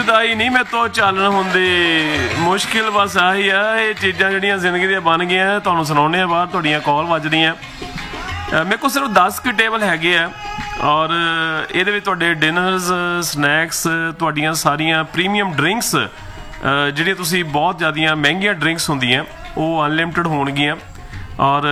जुदाई नहीं मैं तो चालन होंदे मुश्किल बस आही आ ये चीज़ां जिहड़ियां जिंदगी ਦੀਆਂ बन गईयां तुहानूं सुणाउने आ बाहर तुहाडीਆਂ कॉल ਵੱਜਦੀਆਂ मेरे को सिर्फ 10 के टेबल हैगे आ और ਇਹਦੇ ਵਿੱਚ ਤੁਹਾਡੇ ਡਿਨਰਸ ਸਨੈਕਸ ਤੁਹਾਡੀਆਂ ਸਾਰੀਆਂ ਪ੍ਰੀਮੀਅਮ ਡਰਿੰਕਸ ਜਿਹੜੀਆਂ ਤੁਸੀਂ ਬਹੁਤ ਜ਼ਿਆਦੀਆਂ ਮਹਿੰਗੀਆਂ ਡਰਿੰਕਸ ਹੁੰਦੀਆਂ ਉਹ ਅਨਲਿਮਿਟਡ ਹੋਣਗੀਆਂ ਔਰ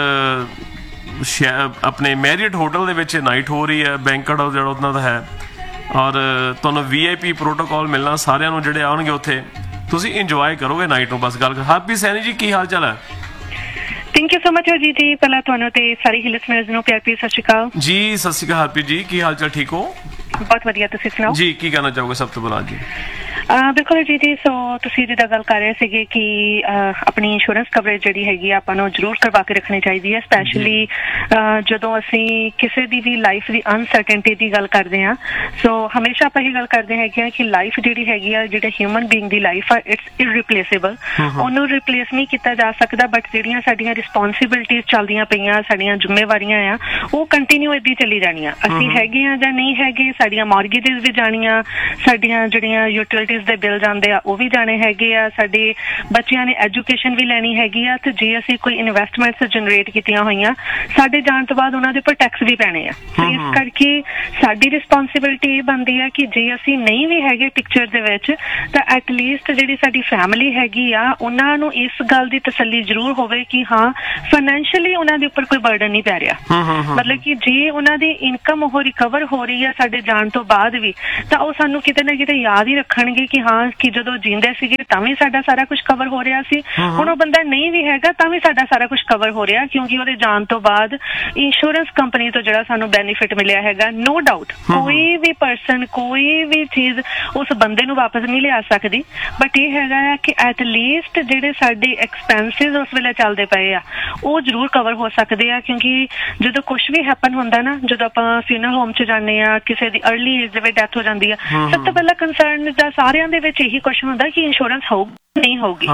ਆਪਣੇ ਮੈਰੀਅਟ ਹੋਟਲ ਦੇ ਵਿੱਚ ਨਾਈਟ ਹੋ ਰਹੀ ਹੈ ਬੈਂਕਟ ਜਿਹੜਾ ਉਹਨਾਂ ਦਾ ਹੈ ਔਰ ਤੁਹਾਨੂੰ VIP ਪ੍ਰੋਟੋਕੋਲ ਮਿਲਣਾ ਸਾਰਿਆਂ ਨੂੰ ਜਿਹੜੇ ਆਉਣਗੇ ਉੱਥੇ ਤੁਸੀਂ ਇੰਜੋਏ ਕਰੋਗੇ ਨਾਈਟ ਨੂੰ ਬਸ ਗੱਲ ਹੈਪੀ ਸੈਨੀ ਜੀ ਕੀ ਹਾਲ ਚਾਲ ਹੈ ਥੈਂਕ ਯੂ ਸੋ ਮਚ ਜੀ ਜੀ ਪਹਿਲਾਂ ਤੁਹਾਨੂੰ ਤੇ ਸਾਰੇ ਹੀ ਲਿਸਨਰਸ ਨੂੰ ਪਿਆਰ ਭਰੀ ਸਤਿ ਸ਼੍ਰੀ ਅਕਾਲ ਜੀ ਸਤਿ ਸ਼੍ਰੀ ਅਕਾਲ ਹਰਪ੍ਰੀਤ ਜੀ ਕੀ ਹਾਲ ਚਾਲ ਠੀਕ ਹੋ ਬਹੁਤ ਵਧੀਆ ਤੁਸੀਂ ਸੁਣਾਓ ਜੀ ਕੀ ਕਹਿਣਾ ਚਾਹੋਗੇ ਸਭ ਤੋਂ ਪਹਿਲਾਂ ਜੀ ਬਿਲਕੁਲ ਜੀ ਜੀ ਸੋ ਤੁਸੀਂ ਜਿੱਦਾਂ ਗੱਲ ਕਰ ਰਹੇ ਸੀਗੇ ਕਿ ਆਪਣੀ ਇੰਸ਼ੋਰੈਂਸ ਕਵਰੇਜ ਜਿਹੜੀ ਹੈਗੀ ਆਪਾਂ ਨੂੰ ਜ਼ਰੂਰ ਕਰਵਾ ਕੇ ਰੱਖਣੀ ਚਾਹੀਦੀ ਹੈ ਸਪੈਸ਼ਲੀ ਜਦੋਂ ਅਸੀਂ ਕਿਸੇ ਦੀ ਵੀ ਲਾਈਫ ਦੀ ਅਨਸਰਟਨਟੀ ਦੀ ਗੱਲ ਕਰਦੇ ਹਾਂ ਸੋ ਹਮੇਸ਼ਾ ਆਪਾਂ ਇਹ ਗੱਲ ਕਰਦੇ ਹੈਗੇ ਆ ਕਿ ਲਾਈਫ ਜਿਹੜੀ ਹੈਗੀ ਆ ਜਿਹੜੇ ਹਿਊਮਨ ਬੀਇੰਗ ਦੀ ਲਾਈਫ ਆ ਇਟਸ ਇਰਰਿਪਲੇਸੇਬਲ ਉਹਨੂੰ ਰਿਪਲੇਸ ਨਹੀਂ ਕੀਤਾ ਜਾ ਸਕਦਾ ਬਟ ਜਿਹੜੀਆਂ ਸਾਡੀਆਂ ਰਿਸਪੌਂਸਿਬਿਲਿਟੀਜ਼ ਚੱਲਦੀਆਂ ਪਈਆਂ ਸਾਡੀਆਂ ਜ਼ਿੰਮੇਵਾਰੀਆਂ ਆ ਉਹ ਕੰਟੀਨਿਊ ਏਦਾਂ ਚੱਲੀ ਜਾਣੀਆਂ ਅਸੀਂ ਹੈਗੇ ਆ ਜਾਂ ਨਹੀਂ ਹੈਗੇ ਸਾਡੀਆਂ ਮਾਰਗੇਜਿਸ ਵੀ ਜਾਣੀਆਂ ਸਾਡੀਆਂ ਜਿਹੜੀਆਂ ਯੂਟਿਲਿਟੀਜ਼ ਦੇ ਬਿੱਲ ਜਾਂਦੇ ਆ ਉਹ ਵੀ ਜਾਣੇ ਹੈਗੇ ਆ ਸਾਡੇ ਬੱਚਿਆਂ ਨੇ ਐਜੂਕੇਸ਼ਨ ਵੀ ਲੈਣੀ ਹੈਗੀ ਆ ਤੇ ਜੇ ਅਸੀਂ ਕੋਈ ਇਨਵੈਸਟਮੈਂਟਸ ਜਨਰੇਟ ਕੀਤੀਆਂ ਹੋਈਆਂ ਸਾਡੇ ਜਾਣ ਤੋਂ ਬਾਅਦ ਉਹਨਾਂ ਦੇ ਉੱਪਰ ਟੈਕਸ ਵੀ ਪੈਣੇ ਆ ਇਸ ਕਰਕੇ ਸਾਡੀ ਰਿਸਪੌਂਸਿਬਿਲਿਟੀ ਇਹ ਬਣਦੀ ਆ ਕਿ ਜੇ ਅਸੀਂ ਨਹੀਂ ਵੀ ਹੈਗੇ ਪਿਕਚਰ ਦੇ ਵਿੱਚ ਤਾਂ ਐਟਲੀਸਟ ਜਿਹੜੀ ਸਾਡੀ ਫੈਮਿਲੀ ਹੈਗੀ ਆ ਉਹਨਾਂ ਨੂੰ ਇਸ ਗੱਲ ਦੀ ਤਸੱਲੀ ਜ਼ਰੂਰ ਹੋਵੇ ਕਿ ਹਾਂ ਫਾਈਨੈਂਸ਼ੀਅਲੀ ਉਹਨਾਂ ਦੇ ਉੱਪਰ ਕੋਈ ਬਰਡਨ ਨਹੀਂ ਪੈ ਰਿਹਾ ਮਤਲਬ ਕਿ ਜੇ ਉਹਨਾਂ ਦੀ ਇਨਕਮ ਉਹ ਰਿਕਵਰ ਹੋ ਰਹੀ ਆ ਸਾਡੇ ਜਾਣ ਤੋਂ ਬਾਅਦ ਵੀ ਤਾਂ ਉਹ ਸਾਨੂੰ ਕਿਤੇ ਨਾ ਕਿਤੇ ਯਾਦ ਹੀ ਰੱਖਣਗੇ ਕਿ ਹਾਂ ਕਿ ਜਦੋਂ ਜੀਂਦੇ ਸੀਗੇ ਤਾਂ ਵੀ ਸਾਡਾ ਸਾਰਾ ਕੁਝ ਕਵਰ ਹੋ ਰਿਹਾ ਸੀ ਹੁਣ ਉਹ ਬੰਦਾ ਨਹੀਂ ਵੀ ਹੈਗਾ ਤਾਂ ਵੀ ਸਾਡਾ ਸਾਰਾ ਕੁਝ ਕਵਰ ਹੋ ਰਿਹਾ ਕਿਉਂਕਿ ਉਹਦੇ ਜਾਣ ਤੋਂ ਬਾਅਦ ਇੰਸ਼ੋਰੈਂਸ ਕੰਪਨੀ ਤੋਂ ਜਿਹੜਾ ਸਾਨੂੰ ਬੈਨੀਫਿਟ ਮਿਲਿਆ ਹੈਗਾ ਨੋ ਡਾਊਟ ਕੋਈ ਵੀ ਪਰਸਨ ਕੋਈ ਵੀ ਚੀਜ਼ ਉਸ ਬੰਦੇ ਨੂੰ ਵਾਪਸ ਨਹੀਂ ਲਿਆ ਸਕਦੀ ਬਟ ਇਹ ਹੈਗਾ ਆ ਕਿ ਐਟ ਲੀਸਟ ਜਿਹੜੇ ਸਾਡੇ ਐਕਸਪੈਂਸਿਸ ਉਸ ਵੇਲੇ ਚੱਲਦੇ ਪਏ ਆ ਉਹ ਜ਼ਰੂਰ ਕਵਰ ਹੋ ਸਕਦੇ ਆ ਕਿਉਂਕਿ ਜਦੋਂ ਕੁਝ ਵੀ ਹੈਪਨ ਹੁੰਦਾ ਨਾ ਜਦੋਂ ਆਪਾਂ ਫਿਊਨਰਲ ਹੋਮ 'ਚ ਜਾਂਦੇ ਆ ਕਿਸੇ ਦੀ ਅਰਲੀ ਏਜ ਦੇ ਵਿੱਚ ਡੈਥ ਹੋ ਜਾਂਦੀ ਆ ਸਭ ਤੋਂ ਪਹਿਲਾਂ ਕੰਸਰਨ ਦਾ ਸਾਰਿਆਂ ਦੇ ਵਿੱਚ ਇਹੀ ਕੁਐਸਚਨ ਹੁੰਦਾ ਕਿ ਇੰਸ਼ੋਰੈਂਸ ਹੋਊ ਨਹੀਂ ਹੋਊਗੀ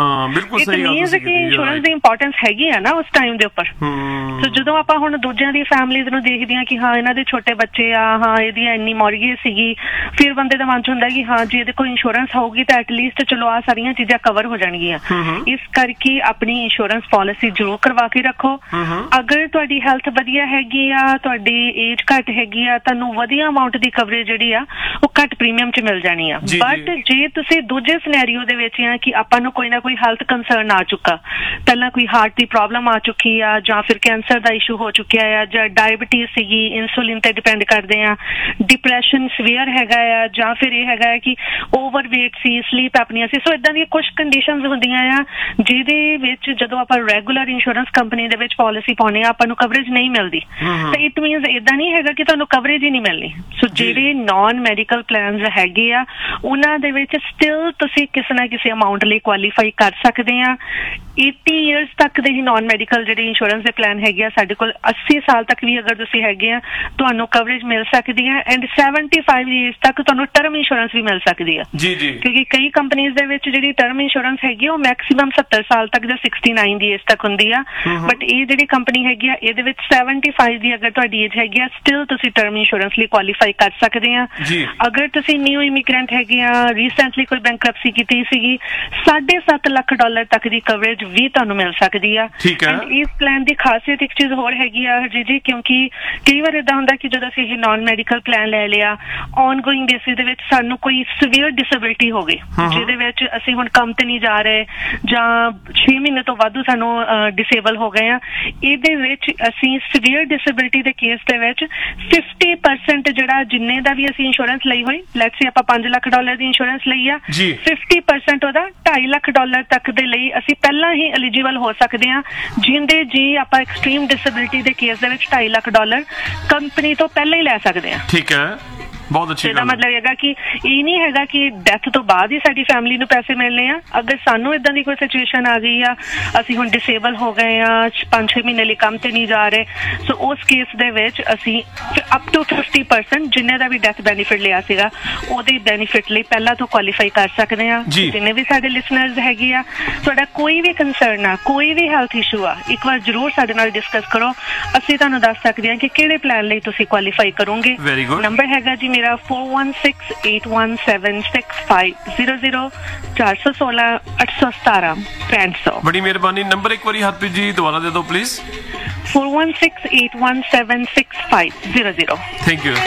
ਇੰਸ਼ੋਰੈਂਸ ਦੀ ਇੰਪੋਰਟੈਂਸ ਹੈਗੀ ਆ ਨਾ ਉਸ ਟਾਈਮ ਦੇ ਉੱਪਰ ਸੋ ਜਦੋਂ ਆਪਾਂ ਹੁਣ ਦੂਜਿਆਂ ਦੀ ਫੈਮਿਲੀਜ਼ ਨੂੰ ਦੇਖਦੇ ਹਾਂ ਕਿ ਹਾਂ ਇਹਨਾਂ ਦੇ ਛੋਟੇ ਬੱਚੇ ਆ ਹਾਂ ਇਹਦੀਆਂ ਇੰਨੀ ਮੌਰਗੇਜ ਸੀਗੀ ਫਿਰ ਬੰਦੇ ਦਾ ਮਨ ਚ ਹੁੰਦਾ ਕਿ ਹਾਂ ਜੇ ਇਹਦੇ ਕੋਲ ਇੰਸ਼ੋਰੈਂਸ ਹੋਊਗੀ ਤਾਂ ਐਟਲੀਸਟ ਚਲੋ ਆਹ ਸਾਰੀਆਂ ਚੀਜ਼ਾਂ ਕਵਰ ਹੋ ਜਾਣਗੀਆਂ ਇਸ ਕਰਕੇ ਆਪਣੀ ਇੰਸ਼ੋਰੈਂਸ ਪਾਲਿਸੀ ਜ਼ਰੂਰ ਕਰਵਾ ਕੇ ਰੱਖੋ ਅਗਰ ਤੁਹਾਡੀ ਹੈਲਥ ਵਧੀਆ ਹੈਗੀ ਆ ਤੁਹਾਡੀ ਏਜ ਘੱਟ ਹੈਗੀ ਆ ਤੁਹਾਨੂੰ ਵਧੀਆ ਅਮਾਊਂਟ ਦੀ ਕਵਰੇਜ ਜਿਹੜੀ ਆ ਉਹ ਘੱਟ ਪ੍ਰੀਮੀਅਮ ਚ ਮਿਲ ਜਾਣੀ ਆ ਬਟ ਜੇ ਤੁਸੀਂ ਦੂਜੇ ਸਿਨੈਰੀਓ ਦੇ ਵਿੱਚ ਆ ਕਿ ਆਪਾਂ ਨੂੰ ਕੋਈ ਨਾ ਕੋਈ ਹੈਲਥ ਕੰਸਰਨ ਆ ਚੁੱਕਾ ਪਹਿਲਾਂ ਕੋਈ ਹਾਰਟ ਦੀ ਪ੍ਰੋਬਲਮ ਆ ਚੁੱਕੀ ਆ ਜਾਂ ਫਿਰ ਕੈਂਸਰ ਦਾ ਇਸ਼ੂ ਹੋ ਚੁੱਕਿਆ ਆ ਜਾਂ ਡਾਇਬਟੀਜ਼ ਸੀਗੀ ਇਨਸੂਲਿਨ ਤੇ ਡਿਪੈਂਡ ਕਰਦੇ ਆ ਡਿਪਰੈਸ਼ਨ ਸੀਵੀਅਰ ਹੈਗਾ ਆ ਜਾਂ ਫਿਰ ਇਹ ਹੈਗਾ ਕਿ ਓਵਰਵੇਟ ਸੀ ਸਲੀਪ ਐਪਨੀਆ ਸੀ ਸੋ ਇਦਾਂ ਦੀਆਂ ਕੁਝ ਕੰਡੀਸ਼ਨਸ ਹੁੰਦੀਆਂ ਆ ਜਿਹਦੇ ਵਿੱਚ ਜਦੋਂ ਆਪਾਂ ਰੈਗੂਲਰ ਇੰਸ਼ੋਰੈਂਸ ਕੰਪਨੀ ਦੇ ਵਿੱਚ ਪਾਲਿਸੀ ਪਾਉਣੇ ਆ ਆਪਾਂ ਨੂੰ ਕਵਰੇਜ ਨਹੀਂ ਮਿਲਦੀ ਤਾਂ ਇਟ ਮੀਨਸ ਇਦਾਂ ਨਹੀਂ ਹੈਗਾ ਕਿ ਤੁਹਾਨੂੰ ਕਵਰੇਜ ਹੀ ਨਹੀਂ ਮਿਲਣੀ ਸੋ ਜਿਹੜੇ ਨਾਨ ਮੈਡੀਕਲ ਪਲਾਨਸ ਹੈਗੇ ਆ ਉਹਨਾਂ ਦੇ ਵਿੱਚ ਸਟਿਲ ਤੁਸੀਂ ਕਿਸੇ ਨਾ ਕਿਸੇ ਅਮਾਊਂਟ ਲਈ ਕੁਆਲੀਫਾਈ ਕਰ ਸਕਦੇ ਆ 80 ਇਅਰਸ ਤੱਕ ਦੇ ਹੀ ਨਾਨ ਮੈਡੀਕਲ ਜਿਹੜੇ ਇੰਸ਼ੋਰੈਂਸ ਦੇ ਪਲਾਨ ਹੈਗੇ ਆ ਸਾਡੇ ਕੋਲ 80 ਸਾਲ ਤੱਕ ਵੀ ਅਗਰ ਤੁਸੀਂ ਹੈਗੇ ਆ ਤੁਹਾਨੂੰ ਕਵਰੇਜ ਮਿਲ ਸਕਦੀ ਹੈ ਐਂਡ 75 ਇਅਰਸ ਤੱਕ ਤੁਹਾਨੂੰ ਟਰਮ ਇੰਸ਼ੋਰੈਂਸ ਵੀ ਮਿਲ ਸਕਦੀ ਆ ਕਿਉਂਕਿ ਕਈ ਕੰਪਨੀਜ਼ ਦੇ ਵਿੱਚ ਜਿਹੜੀ ਟਰਮ ਇੰਸ਼ੋਰੈਂਸ ਹੈਗੀ ਉਹ ਮੈਕਸਿਮਮ 70 ਸਾਲ ਤੱਕ ਜਾਂ 69 ਦੀ ਏਜ ਤੱਕ ਹੁੰਦੀ ਆ ਬਟ ਇਹ ਜਿਹੜੀ ਕੰਪਨੀ ਹੈਗੀ ਆ ਇਹਦੇ ਵਿੱਚ 75 ਦੀ ਅਗਰ ਤੁਹਾਡੀ ਏਜ ਹੈਗੀ ਆ ਸਟਿਲ ਤੁਸੀਂ ਟਰਮ ਇੰਸ਼ੋਰੈਂਸ ਲਈ ਕੁਆਲੀਫਾਈ ਕਰ ਸਕਦੇ ਆ ਅਗਰ ਤੁਸੀਂ ਨਿਊ ਇਮੀਗ੍ਰੈਂਟ ਹੈਗੇ ਆ ਰੀਸੈਂਟਲੀ ਕੋਈ ਬੈਂਕਰਪਸੀ ਕੀਤੀ ਸੀਗੀ $7.5 ਲੱਖ ਤੱਕ ਦੀ ਕਵਰੇਜ ਵੀ ਤੁਹਾਨੂੰ ਮਿਲ ਸਕਦੀ ਆ ਇਸ ਪਲਾਨ ਦੀ ਖਾਸੀਅਤ ਇੱਕ ਚੀਜ਼ ਹੋਰ ਹੈਗੀ ਆ ਜੀ ਕਿਉਂਕਿ ਕਈ ਵਾਰ ਏਦਾਂ ਹੁੰਦਾ ਕਿ ਜਦੋਂ ਅਸੀਂ ਇਹ ਨਾਨ ਮੈਡੀਕਲ ਪਲਾਨ ਲੈ ਲਿਆ ਔਨਗੋਇੰਗ ਬੇਸਿਸ ਦੇ ਵਿੱਚ ਸਾਨੂੰ ਕੋਈ ਸੀਵੀਅਰ ਡਿਸੇਬਿਲਿਟੀ ਹੋ ਗਈ ਜਿਹਦੇ ਵਿੱਚ ਅਸੀਂ ਹੁਣ ਕੰਮ ਤੇ ਨਹੀਂ ਜਾ ਰਹੇ ਜਾਂ 6 ਮਹੀਨੇ ਤੋਂ ਵਾਧੂ ਸਾਨੂੰ ਡਿਸੇਬਲ ਹੋ ਗਏ ਆ ਇਹਦੇ ਵਿੱਚ ਅਸੀਂ ਸੀਵੀਅਰ ਡਿਸੇਬਿਲਿਟੀ ਦੇ ਕੇਸ ਦੇ ਵਿੱਚ 50% ਜਿਹੜਾ ਜਿੰਨੇ ਦਾ ਵੀ ਅਸੀਂ ਇੰਸ਼ੋਰੈਂਸ ਲਈ ਹੋਈ ਲੈਟਸ ਸੇ ਆਪਾਂ $5 ਲੱਖ ਦੀ ਇੰਸ਼ੋਰੈਂਸ ਲਈ ਆ 50% ਉਹਦਾ $2.5 ਲੱਖ ਤੱਕ ਦੇ ਲਈ ਅਸੀਂ ਪਹਿਲਾਂ ਹੀ ਐਲੀਜੀਬਲ ਹੋ ਸਕਦੇ ਹਾਂ ਜਿੰਦੇ ਜੀ ਆਪਾਂ ਐਕਸਟ੍ਰੀਮ ਡਿਸੇਬਿਲਿਟੀ ਦੇ ਕੇਸ ਦੇ ਵਿੱਚ $2.5 ਲੱਖ ਕੰਪਨੀ ਤੋਂ ਪਹਿਲਾਂ ਹੀ ਲੈ ਸਕਦੇ ਹਾਂ ਠੀਕ ਹੈ ਬਹੁਤ ਅੱਛੀ ਗੱਲ ਇਹਦਾ ਮਤਲਬ ਹੈਗਾ ਕਿ ਇਹ ਨਹੀਂ ਹੈਗਾ ਕਿ ਡੈਥ ਤੋਂ ਬਾਅਦ ਹੀ ਸਾਡੀ ਫੈਮਿਲੀ ਨੂੰ ਪੈਸੇ ਮਿਲਣੇ ਆ ਅਗਰ ਸਾਨੂੰ ਇਦਾਂ ਦੀ ਕੋਈ ਸਿਚੁਏਸ਼ਨ ਆ ਗਈ ਆ ਅਸੀਂ ਹੁਣ ਡਿਸੇਬਲ ਹੋ ਗਏ ਆ 5-6 ਮਹੀਨੇ ਲਈ ਕੰਮ ਤੇ ਨਹੀਂ ਜਾ ਰਹੇ ਸੋ ਉਸ ਕੇਸ ਦੇ ਵਿੱਚ ਅਸੀਂ ਅਪ ਟੂ 50% ਜਿੰਨੇ ਦਾ ਵੀ ਡੈਥ ਬੈਨੀਫਿਟ ਲਿਆ ਸੀਗਾ ਉਹਦੇ ਬੈਨੀਫਿਟ ਲਈ ਪਹਿਲਾਂ ਤੋਂ ਕੁਆਲੀਫਾਈ ਕਰ ਸਕਦੇ ਆ ਜਿੰਨੇ ਵੀ ਸਾਡੇ ਲਿਸਨਰਸ ਹੈਗੇ ਆ ਤੁਹਾਡਾ ਕੋਈ ਵੀ ਕੰਸਰਨ ਆ ਕੋਈ ਵੀ ਹੈਲਥ ਇਸ਼ੂ ਆ ਇੱਕ ਵਾਰ ਜ਼ਰੂਰ ਸਾਡੇ ਨਾਲ ਡਿਸਕਸ ਕਰੋ ਅਸੀਂ ਤੁਹਾਨੂੰ ਦੱਸ ਸਕਦੇ ਹਾਂ ਕਿ ਕਿਹੜੇ ਪਲਾਨ ਲਈ ਤੁਸੀਂ ਕੁਆਲੀਫਾਈ ਕਰੋਗੇ ਨੰਬਰ ਹੈਗਾ ਜੀ ਮੇਰਾ 4168176500 416 817 6500। ਬੜੀ ਮਿਹਰਬਾਨੀ। ਨੰਬਰ ਇੱਕ ਵਾਰੀ ਹਰਪ੍ਰੀਤ ਜੀ ਦੁਬਾਰਾ ਦੇ ਦਿਓ please. 4168176500। Thank you.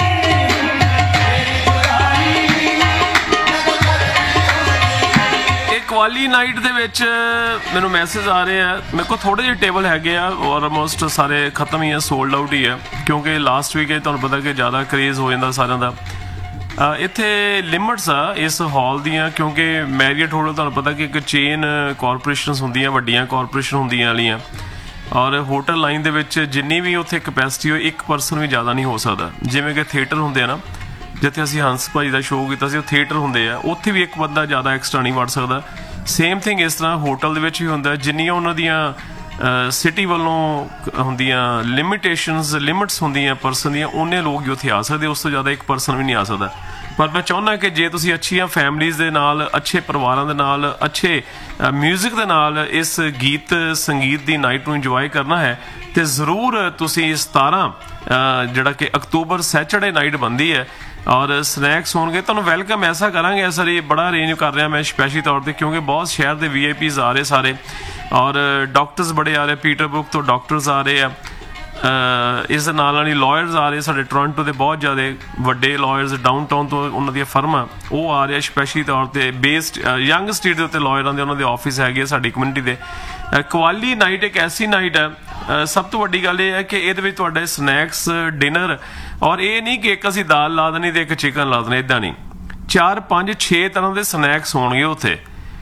Qawwali night ਦੇ ਵਿੱਚ ਮੈਨੂੰ ਮੈਸੇਜ ਆ ਰਹੇ ਆ, ਮੇਰੇ ਕੋਲ ਥੋੜੇ ਜਿਹੇ ਟੇਬਲ ਹੈਗੇ ਆ, ਆਲਮੋਸਟ ਸਾਰੇ ਖਤਮ ਹੀ ਆ, ਸੋਲਡ ਆਊਟ ਹੀ ਆ, ਕਿਉਂਕਿ ਲਾਸਟ ਵੀਕ ਤੁਹਾਨੂੰ ਪਤਾ ਕਿ ਜ਼ਿਆਦਾ ਕਰੇਜ਼ ਹੋ ਜਾਂਦਾ ਸਾਰਿਆਂ ਦਾ। ਇੱਥੇ ਲਿਮਿਟਸ ਆ ਇਸ ਹਾਲ ਦੀਆਂ, ਕਿਉਂਕਿ ਮੈਰੀਅਟ ਹੋਟਲ ਤੁਹਾਨੂੰ ਪਤਾ ਕਿ ਇੱਕ ਚੇਨ ਕਾਰਪੋਰੇਸ਼ਨਸ ਹੁੰਦੀਆਂ, ਵੱਡੀਆਂ ਕਾਰਪੋਰੇਸ਼ਨ ਹੁੰਦੀਆਂ ਵਾਲੀਆਂ, ਔਰ ਹੋਟਲ ਲਾਈਨ ਦੇ ਵਿੱਚ ਜਿੰਨੀ ਵੀ ਉੱਥੇ ਕਪੈਸਿਟੀ ਹੋ, ਇੱਕ ਪਰਸਨ ਵੀ ਜ਼ਿਆਦਾ ਨਹੀਂ ਹੋ ਸਕਦਾ। ਜਿਵੇਂ ਕਿ ਥੀਏਟਰ ਹੁੰਦੇ ਆ ਨਾ, ਜਿੱਥੇ ਅਸੀਂ ਹੰਸ ਭਾਜੀ ਦਾ ਸ਼ੋਅ ਕੀਤਾ ਸੀ, ਉਹ ਥੀਏਟਰ ਹੁੰਦੇ ਆ, ਉੱਥੇ ਵੀ ਇੱਕ ਬੰਦਾ ਜ਼ਿਆਦਾ ਐਕਸਟਰਾ ਨਹੀਂ ਵੜ ਸਕਦਾ। ਸੇਮ ਥਿੰਗ ਇਸ ਤਰ੍ਹਾਂ ਹੋਟਲ ਦੇ ਵਿੱਚ ਵੀ ਹੁੰਦਾ। ਜਿੰਨੀਆਂ ਉਹਨਾਂ ਦੀਆਂ ਸਿਟੀ ਵੱਲੋਂ ਹੁੰਦੀਆਂ ਲਿਮਿਟਸ ਹੁੰਦੀਆਂ ਪਰਸਨ ਦੀਆਂ, ਉਹਨੇ ਲੋਕ ਹੀ ਉੱਥੇ ਆ ਸਕਦੇ, ਉਸ ਤੋਂ ਜ਼ਿਆਦਾ ਇੱਕ ਪਰਸਨ ਵੀ ਨਹੀਂ ਆ ਸਕਦਾ। ਪਰ ਮੈਂ ਚਾਹੁੰਦਾ ਕਿ ਜੇ ਤੁਸੀਂ ਅੱਛੀਆਂ ਫੈਮਲੀਜ਼ ਦੇ ਨਾਲ, ਅੱਛੇ ਪਰਿਵਾਰਾਂ ਦੇ ਨਾਲ, ਅੱਛੇ ਮਿਊਜ਼ਿਕ ਦੇ ਨਾਲ ਇਸ ਗੀਤ ਸੰਗੀਤ ਦੀ ਨਾਈਟ ਨੂੰ ਇੰਜੋਏ ਕਰਨਾ ਹੈ, ਤੇ ਜ਼ਰੂਰ ਤੁਸੀਂ 17 ਜਿਹੜਾ ਕਿ ਅਕਤੂਬਰ ਸੈਚਰਡੇ ਨਾਈਟ ਬਣਦੀ ਹੈ, ਔਰ ਸਨੈਕਸ ਹੋਣਗੇ। ਤੁਹਾਨੂੰ ਵੈਲਕਮ ਐਸਾ ਕਰਾਂਗੇ ਸਰ, ਇਹ ਬੜਾ ਅਰੇਂਜ ਕਰ ਰਿਹਾ ਮੈਂ ਸਪੈਸ਼ਲੀ ਤੌਰ ਤੇ, ਕਿਉਂਕਿ ਬਹੁਤ ਸ਼ਹਿਰ ਦੇ VIPs ਆ ਰਹੇ ਸਾਰੇ, ਔਰ ਡਾਕਟਰਸ ਬੜੇ ਆ ਰਹੇ, ਪੀਟਰਬਰਗ ਤੋਂ ਡਾਕਟਰਸ ਆ ਰਹੇ ਆ, ਇਸ ਦੇ ਨਾਲ ਹੀ ਲਾਇਰਸ ਆ ਰਹੇ ਸਾਡੇ ਟੋਰਾਂਟੋ ਦੇ ਬਹੁਤ ਜ਼ਿਆਦਾ ਵੱਡੇ ਲਾਇਰਸ, ਡਾਊਨਟਾਊਨ ਤੋਂ ਉਹਨਾਂ ਦੀਆਂ ਫਰਮਾਂ ਉਹ ਆ ਰਹੇ ਸਪੈਸ਼ਲੀ ਤੌਰ ਤੇ, ਬੇਸਡ ਯੰਗ ਸਟਰੀਟ ਦੇ ਉੱਤੇ ਲਾਇਰਾਂ ਦੇ ਉਹਨਾਂ ਦੇ ਆਫਿਸ ਹੈਗੇ ਸਾਡੀ ਕਮਿਊਨਿਟੀ ਦੇ। ਕਵਾਲੀ ਨਾਈਟ ਇੱਕ ਐਸੀ ਨਾਈਟ ਹੈ, ਸਭ ਤੋਂ ਵੱਡੀ ਗੱਲ ਇਹ ਹੈ ਕਿ ਇਹਦੇ ਵਿੱਚ ਤੁਹਾਡੇ ਸਨੈਕਸ, ਡਿਨਰ, ਔਰ ਇਹ ਨਹੀਂ ਕਿ ਇੱਕ ਅਸੀਂ ਦਾਲ ਲਾ ਦੇਣੀ ਤੇ ਇੱਕ ਚਿਕਨ ਲਾ ਦੇਣਾ, ਇੱਦਾਂ ਨਹੀਂ, 4 5 6 ਤਰ੍ਹਾਂ ਦੇ ਸਨੈਕਸ ਹੋਣਗੇ ਉੱਥੇ।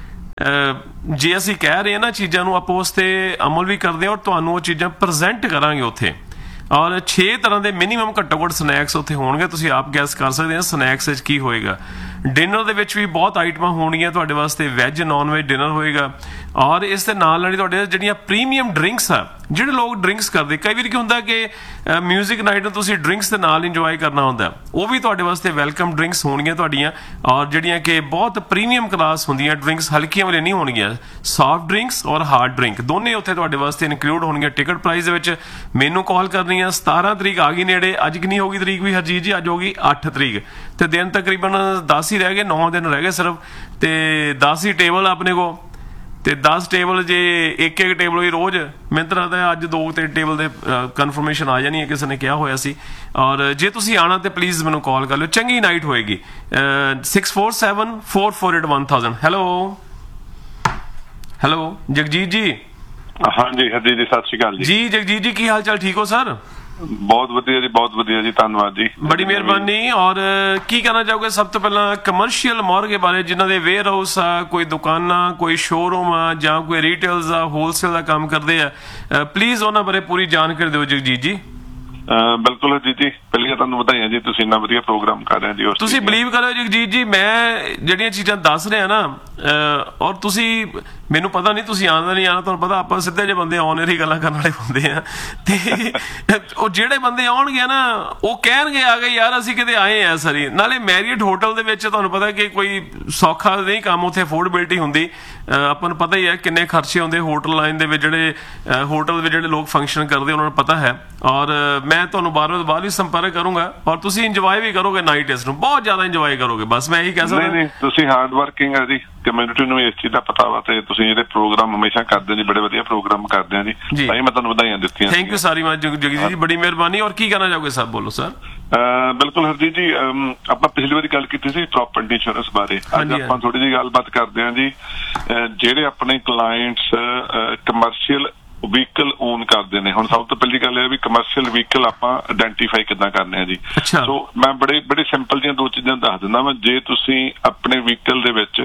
ਜੇ ਅਸੀਂ ਕਹਿ ਰਹੇ ਹਾਂ ਨਾ ਚੀਜ਼ਾਂ ਨੂੰ, ਆਪਾਂ ਉਸ ਤੇ ਅਮਲ ਵੀ ਕਰਦੇ ਹਾਂ, ਔਰ ਤੁਹਾਨੂੰ ਉਹ ਚੀਜ਼ਾਂ ਪ੍ਰੈਜ਼ੈਂਟ ਕਰਾਂਗੇ ਉੱਥੇ, ਔਰ 6 ਤਰ੍ਹਾਂ ਦੇ ਮਿਨੀਮਮ ਘੱਟੋ ਘੱਟ ਸਨੈਕਸ ਉੱਥੇ ਹੋਣਗੇ। ਤੁਸੀਂ ਆਪ ਗੈਸ ਕਰ ਸਕਦੇ ਹੋ ਸਨੈਕਸ ਵਿੱਚ ਕੀ ਹੋਏਗਾ। ਡਿਨਰ ਦੇ ਵਿੱਚ ਵੀ ਬਹੁਤ ਆਈਟਮਾਂ ਹੋਣਗੀਆਂ ਤੁਹਾਡੇ ਵਾਸਤੇ, ਵੈਜ ਨੌਨ ਵੈਜ ਡਿਨਰ ਹੋਏਗਾ, ਔਰ ਇਸ ਦੇ ਨਾਲ ਨਾਲ ਤੁਹਾਡੇ ਜਿਹੜੀਆਂ ਪ੍ਰੀਮੀਅਮ ਡਰਿੰਕਸ ਆ, ਜਿਹੜੇ ਲੋਕ ਡਰਿੰਕਸ ਕਰਦੇ, ਕਈ ਵਾਰ ਕੀ ਹੁੰਦਾ ਕਿ ਮਿਊਜ਼ਿਕ ਨਾਈਟ ਨੂੰ ਤੁਸੀਂ ਡਰਿੰਕਸ ਦੇ ਨਾਲ ਇੰਜੋਏ ਕਰਨਾ ਹੁੰਦਾ, ਉਹ ਵੀ ਤੁਹਾਡੇ ਵਾਸਤੇ ਵੈਲਕਮ ਡਰਿੰਕਸ ਹੋਣਗੀਆਂ ਤੁਹਾਡੀਆਂ, ਔਰ ਜਿਹੜੀਆਂ ਕਿ ਬਹੁਤ ਪ੍ਰੀਮੀਅਮ ਕਲਾਸ ਹੁੰਦੀਆਂ ਡਰਿੰਕਸ, ਹਲਕੀਆਂ ਵਾਲੀਆਂ ਨਹੀਂ ਹੋਣਗੀਆਂ, ਸੌਫਟ ਡਰਿੰਕਸ ਔਰ ਹਾਰਡ ਡਰਿੰਕ ਦੋਨੇ ਉੱਥੇ ਤੁਹਾਡੇ ਵਾਸਤੇ ਇਨਕਲੂਡ ਹੋਣਗੀਆਂ। ਟਿਕਟ ਪ੍ਰਾਈਸ ਦੇ ਵਿੱਚ ਮੈਨੂੰ ਕਾਲ ਕਰਨੀ ਆ। 17 ਤਰੀਕ ਆ ਗਈ ਨੇੜੇ, ਅੱਜ ਕਿੰਨੀ ਹੋ ਗਈ ਤਰੀਕ ਵੀ ਹਰਜੀਤ ਜੀ? ਅੱਜ ਹੋ ਗਈ 8 ਤਰੀਕ, ਤੇ ਦਿਨ ਤਕਰੀਬਨ 10 ਹੀ ਰਹਿ ਗਏ, 9 ਦਿਨ ਰਹਿ ਗਏ ਸਿਰਫ, ਤੇ 10 ਹੀ ਟੇਬਲ ਆਪਣੇ ਕੋਲ, ਤੇ 10 ਟੇਬਲ ਜੇ ਇੱਕ ਟੇਬਲ ਹੋਈ ਰੋਜ਼, ਮੈਨੂੰ ਤਾਂ ਲੱਗਦਾ ਅੱਜ 2-3 ਟੇਬਲ ਦੇ ਕਨਫਰਮੇਸ਼ਨ ਆ ਜਾਣੀ ਹੈ, ਕਿਸੇ ਨੇ ਕਿਹਾ ਹੋਇਆ ਸੀ। ਔਰ ਜੇ ਤੁਸੀਂ ਆਣਾ ਤੇ ਪਲੀਜ਼ ਮੈਨੂੰ ਕਾਲ ਕਰ ਲਿਓ, ਚੰਗੀ ਨਾਈਟ ਹੋਏਗੀ। 6474481000। ਹੈਲੋ ਜਗਜੀਤ ਜੀ। ਹਾਂਜੀ ਹਰਜੀਤ ਜੀ, ਸਤਿ ਸ਼੍ਰੀ ਅਕਾਲ ਜੀ। ਜੀ ਜਗਜੀਤ ਜੀ, ਕੀ ਹਾਲ ਚਾਲ? ਠੀਕ ਹੋ ਸਰ? ਬਹੁਤ ਵਧੀਆ ਜੀ, ਬਹੁਤ ਵਧੀਆ ਜੀ, ਧੰਨਵਾਦ ਜੀ, ਬੜੀ ਮਿਹਰਬਾਨੀ। ਔਰ ਕੀ ਕਹਿਣਾ ਚਾਹੋਗੇ ਸਭ ਤੋਂ ਪਹਿਲਾਂ ਕਮਰਸ਼ੀਅਲ ਮੋਰਗੇ ਬਾਰੇ, ਜਿਨ੍ਹਾਂ ਦੇ ਵੇਅਰ ਹਾਊਸ ਆ, ਕੋਈ ਦੁਕਾਨਾਂ, ਕੋਈ ਸ਼ੋਰੂਮ ਆ, ਜਾਂ ਕੋਈ ਰੀਟੇਲਸ ਆ, ਹੋਲਸੇਲ ਦਾ ਕੰਮ ਕਰਦੇ ਆ, ਪਲੀਜ਼ ਉਹਨਾਂ ਬਾਰੇ ਪੂਰੀ ਜਾਣਕਾਰੀ ਦਿਓ ਜਗਜੀਤ ਜੀ। ਬਿਲਕੁਲ ਹਰਜੀਤ ਜੀ, ਪਹਿਲੀਆਂ ਤੁਹਾਨੂੰ ਵਧਾਈਆਂ ਜੀ, ਤੁਸੀਂ ਇੰਨਾ ਵਧੀਆ ਪ੍ਰੋਗਰਾਮ ਕਰ ਰਹੇ ਹੋ ਜੀ। ਤੁਸੀਂ ਬਲੀਵ ਕਰੋ ਜਗਜੀਤ ਜੀ, ਮੈਂ ਜਿਹੜੀਆਂ ਚੀਜ਼ਾਂ ਦੱਸ ਰਿਹਾ ਨਾ, ਔਰ ਤੁਸੀਂ, ਮੈਨੂੰ ਪਤਾ ਨਹੀਂ ਤੁਸੀਂ ਆਉਣਾ ਨਹੀਂ ਆਉਣਾ, ਤੁਹਾਨੂੰ ਪਤਾ ਆਪਾਂ ਸਿੱਧੇ ਜਿਹੇ ਬੰਦੇ ਆਨ ਹੀ ਗੱਲਾਂ ਕਰਨ ਵਾਲੇ ਹੁੰਦੇ ਆ, ਤੇ ਉਹ ਜਿਹੜੇ ਬੰਦੇ ਆਉਣਗੇ ਨਾ, ਉਹ ਕਹਿਣਗੇ ਆ ਗਏ ਯਾਰ ਅਸੀਂ ਕਿਤੇ ਆਏ ਆ ਸਰੀ। ਨਾਲੇ ਮੈਰੀਅਟ ਹੋਟਲ ਦੇ ਵਿੱਚ ਤੁਹਾਨੂੰ ਪਤਾ ਕਿ ਕੋਈ ਸੌਖਾ ਨਹੀਂ ਕੰਮ, ਉੱਥੇ ਅਫੋਰਡੇਬਿਲਟੀ ਹੁੰਦੀ, ਆਪਾਂ ਨੂੰ ਪਤਾ ਹੀ ਹੈ ਕਿੰਨੇ ਖਰਚੇ ਹੁੰਦੇ ਹੋਟਲ ਲਾਈਨ ਦੇ ਵਿੱਚ, ਜਿਹੜੇ ਹੋਟਲ ਵਿੱਚ ਜਿਹੜੇ ਲੋਕ ਫੰਕਸ਼ਨ ਕਰਦੇ ਉਹਨਾਂ ਨੂੰ ਪਤਾ ਹੈ। ਔਰ ਮੈਂ ਤੁਹਾਨੂੰ ਬਾਰ-ਬਾਰ ਵੀ ਸੰਪਰਕ ਕਰੂੰਗਾ, ਔਰ ਤੁਸੀਂ ਇੰਜੋਏ ਵੀ ਕਰੋਗੇ ਨਾਈਟ ਇਸ ਨੂੰ, ਬਹੁਤ ਜ਼ਿਆਦਾ ਇੰਜੋਏ ਕਰੋਗੇ। ਬਸ ਮੈਂ ਇਹੀ ਕਹਿ ਸਕਦਾ। ਨਹੀਂ, ਤੁਸੀਂ ਹਾਰਡ ਵਰਕਿੰਗ ਹੈ ਜੀ, ਕਮਿਊਨਿਟੀ ਨੂੰ ਇਸ ਚੀਜ਼ ਦਾ ਪਤਾ ਵਾ, ਤੇ ਤੁਸੀਂ ਜਿਹੜੇ ਪ੍ਰੋਗਰਾਮ ਹਮੇਸ਼ਾ ਕਰਦੇ ਜੀ, ਬੜੇ ਵਧੀਆ ਪ੍ਰੋਗਰਾਮ ਕਰਦੇ ਆ ਜੀ, ਭਾਈ ਮੈਂ ਤੁਹਾਨੂੰ ਵਧਾਈਆਂ ਦਿੱਤੀਆਂ। Thank you sorry much Jagjit ਜੀ, ਬੜੀ ਮਿਹਰਬਾਨੀ। ਔਰ ਕੀ ਕਹਿਣਾ ਚਾਹੋਗੇ ਸਰ? ਬੋਲੋ ਸਰ। ਬਿਲਕੁਲ ਹਰਜੀਤ ਜੀ, ਆਪਾਂ ਪਿਛਲੀ ਵਾਰੀ ਗੱਲ ਕੀਤੀ ਸੀ ਪ੍ਰਾਪਰਟੀ ਇੰਸ਼ੋਰੈਂਸ ਬਾਰੇ, ਅੱਜ ਆਪਾਂ ਥੋੜੀ ਜਿਹੀ ਗੱਲਬਾਤ ਕਰਦੇ ਹਾਂ ਜੀ। ਜਿਹੜੇ ਆਪਣੇ ਕਲਾਇੰਟਸ ਕਮਰਸ਼ੀਅਲ ਵਹੀਕਲ ਓਨ ਕਰਦੇ ਨੇ, ਹੁਣ ਸਭ ਤੋਂ ਪਹਿਲੀ ਗੱਲ ਇਹ ਵੀ ਕਮਰਸ਼ੀਅਲ ਵਹੀਕਲ ਆਪਾਂ ਆਇਡੈਂਟੀਫਾਈ ਕਿੱਦਾਂ ਕਰਨੇ ਆ ਜੀ। ਸੋ ਮੈਂ ਬੜੇ ਸਿੰਪਲ ਜਿਹੀਆਂ 2 ਚੀਜ਼ਾਂ ਦੱਸ ਦਿੰਦਾ ਵਾ। ਜੇ ਤੁਸੀਂ ਆਪਣੇ ਵਹੀਕਲ ਦੇ ਵਿੱਚ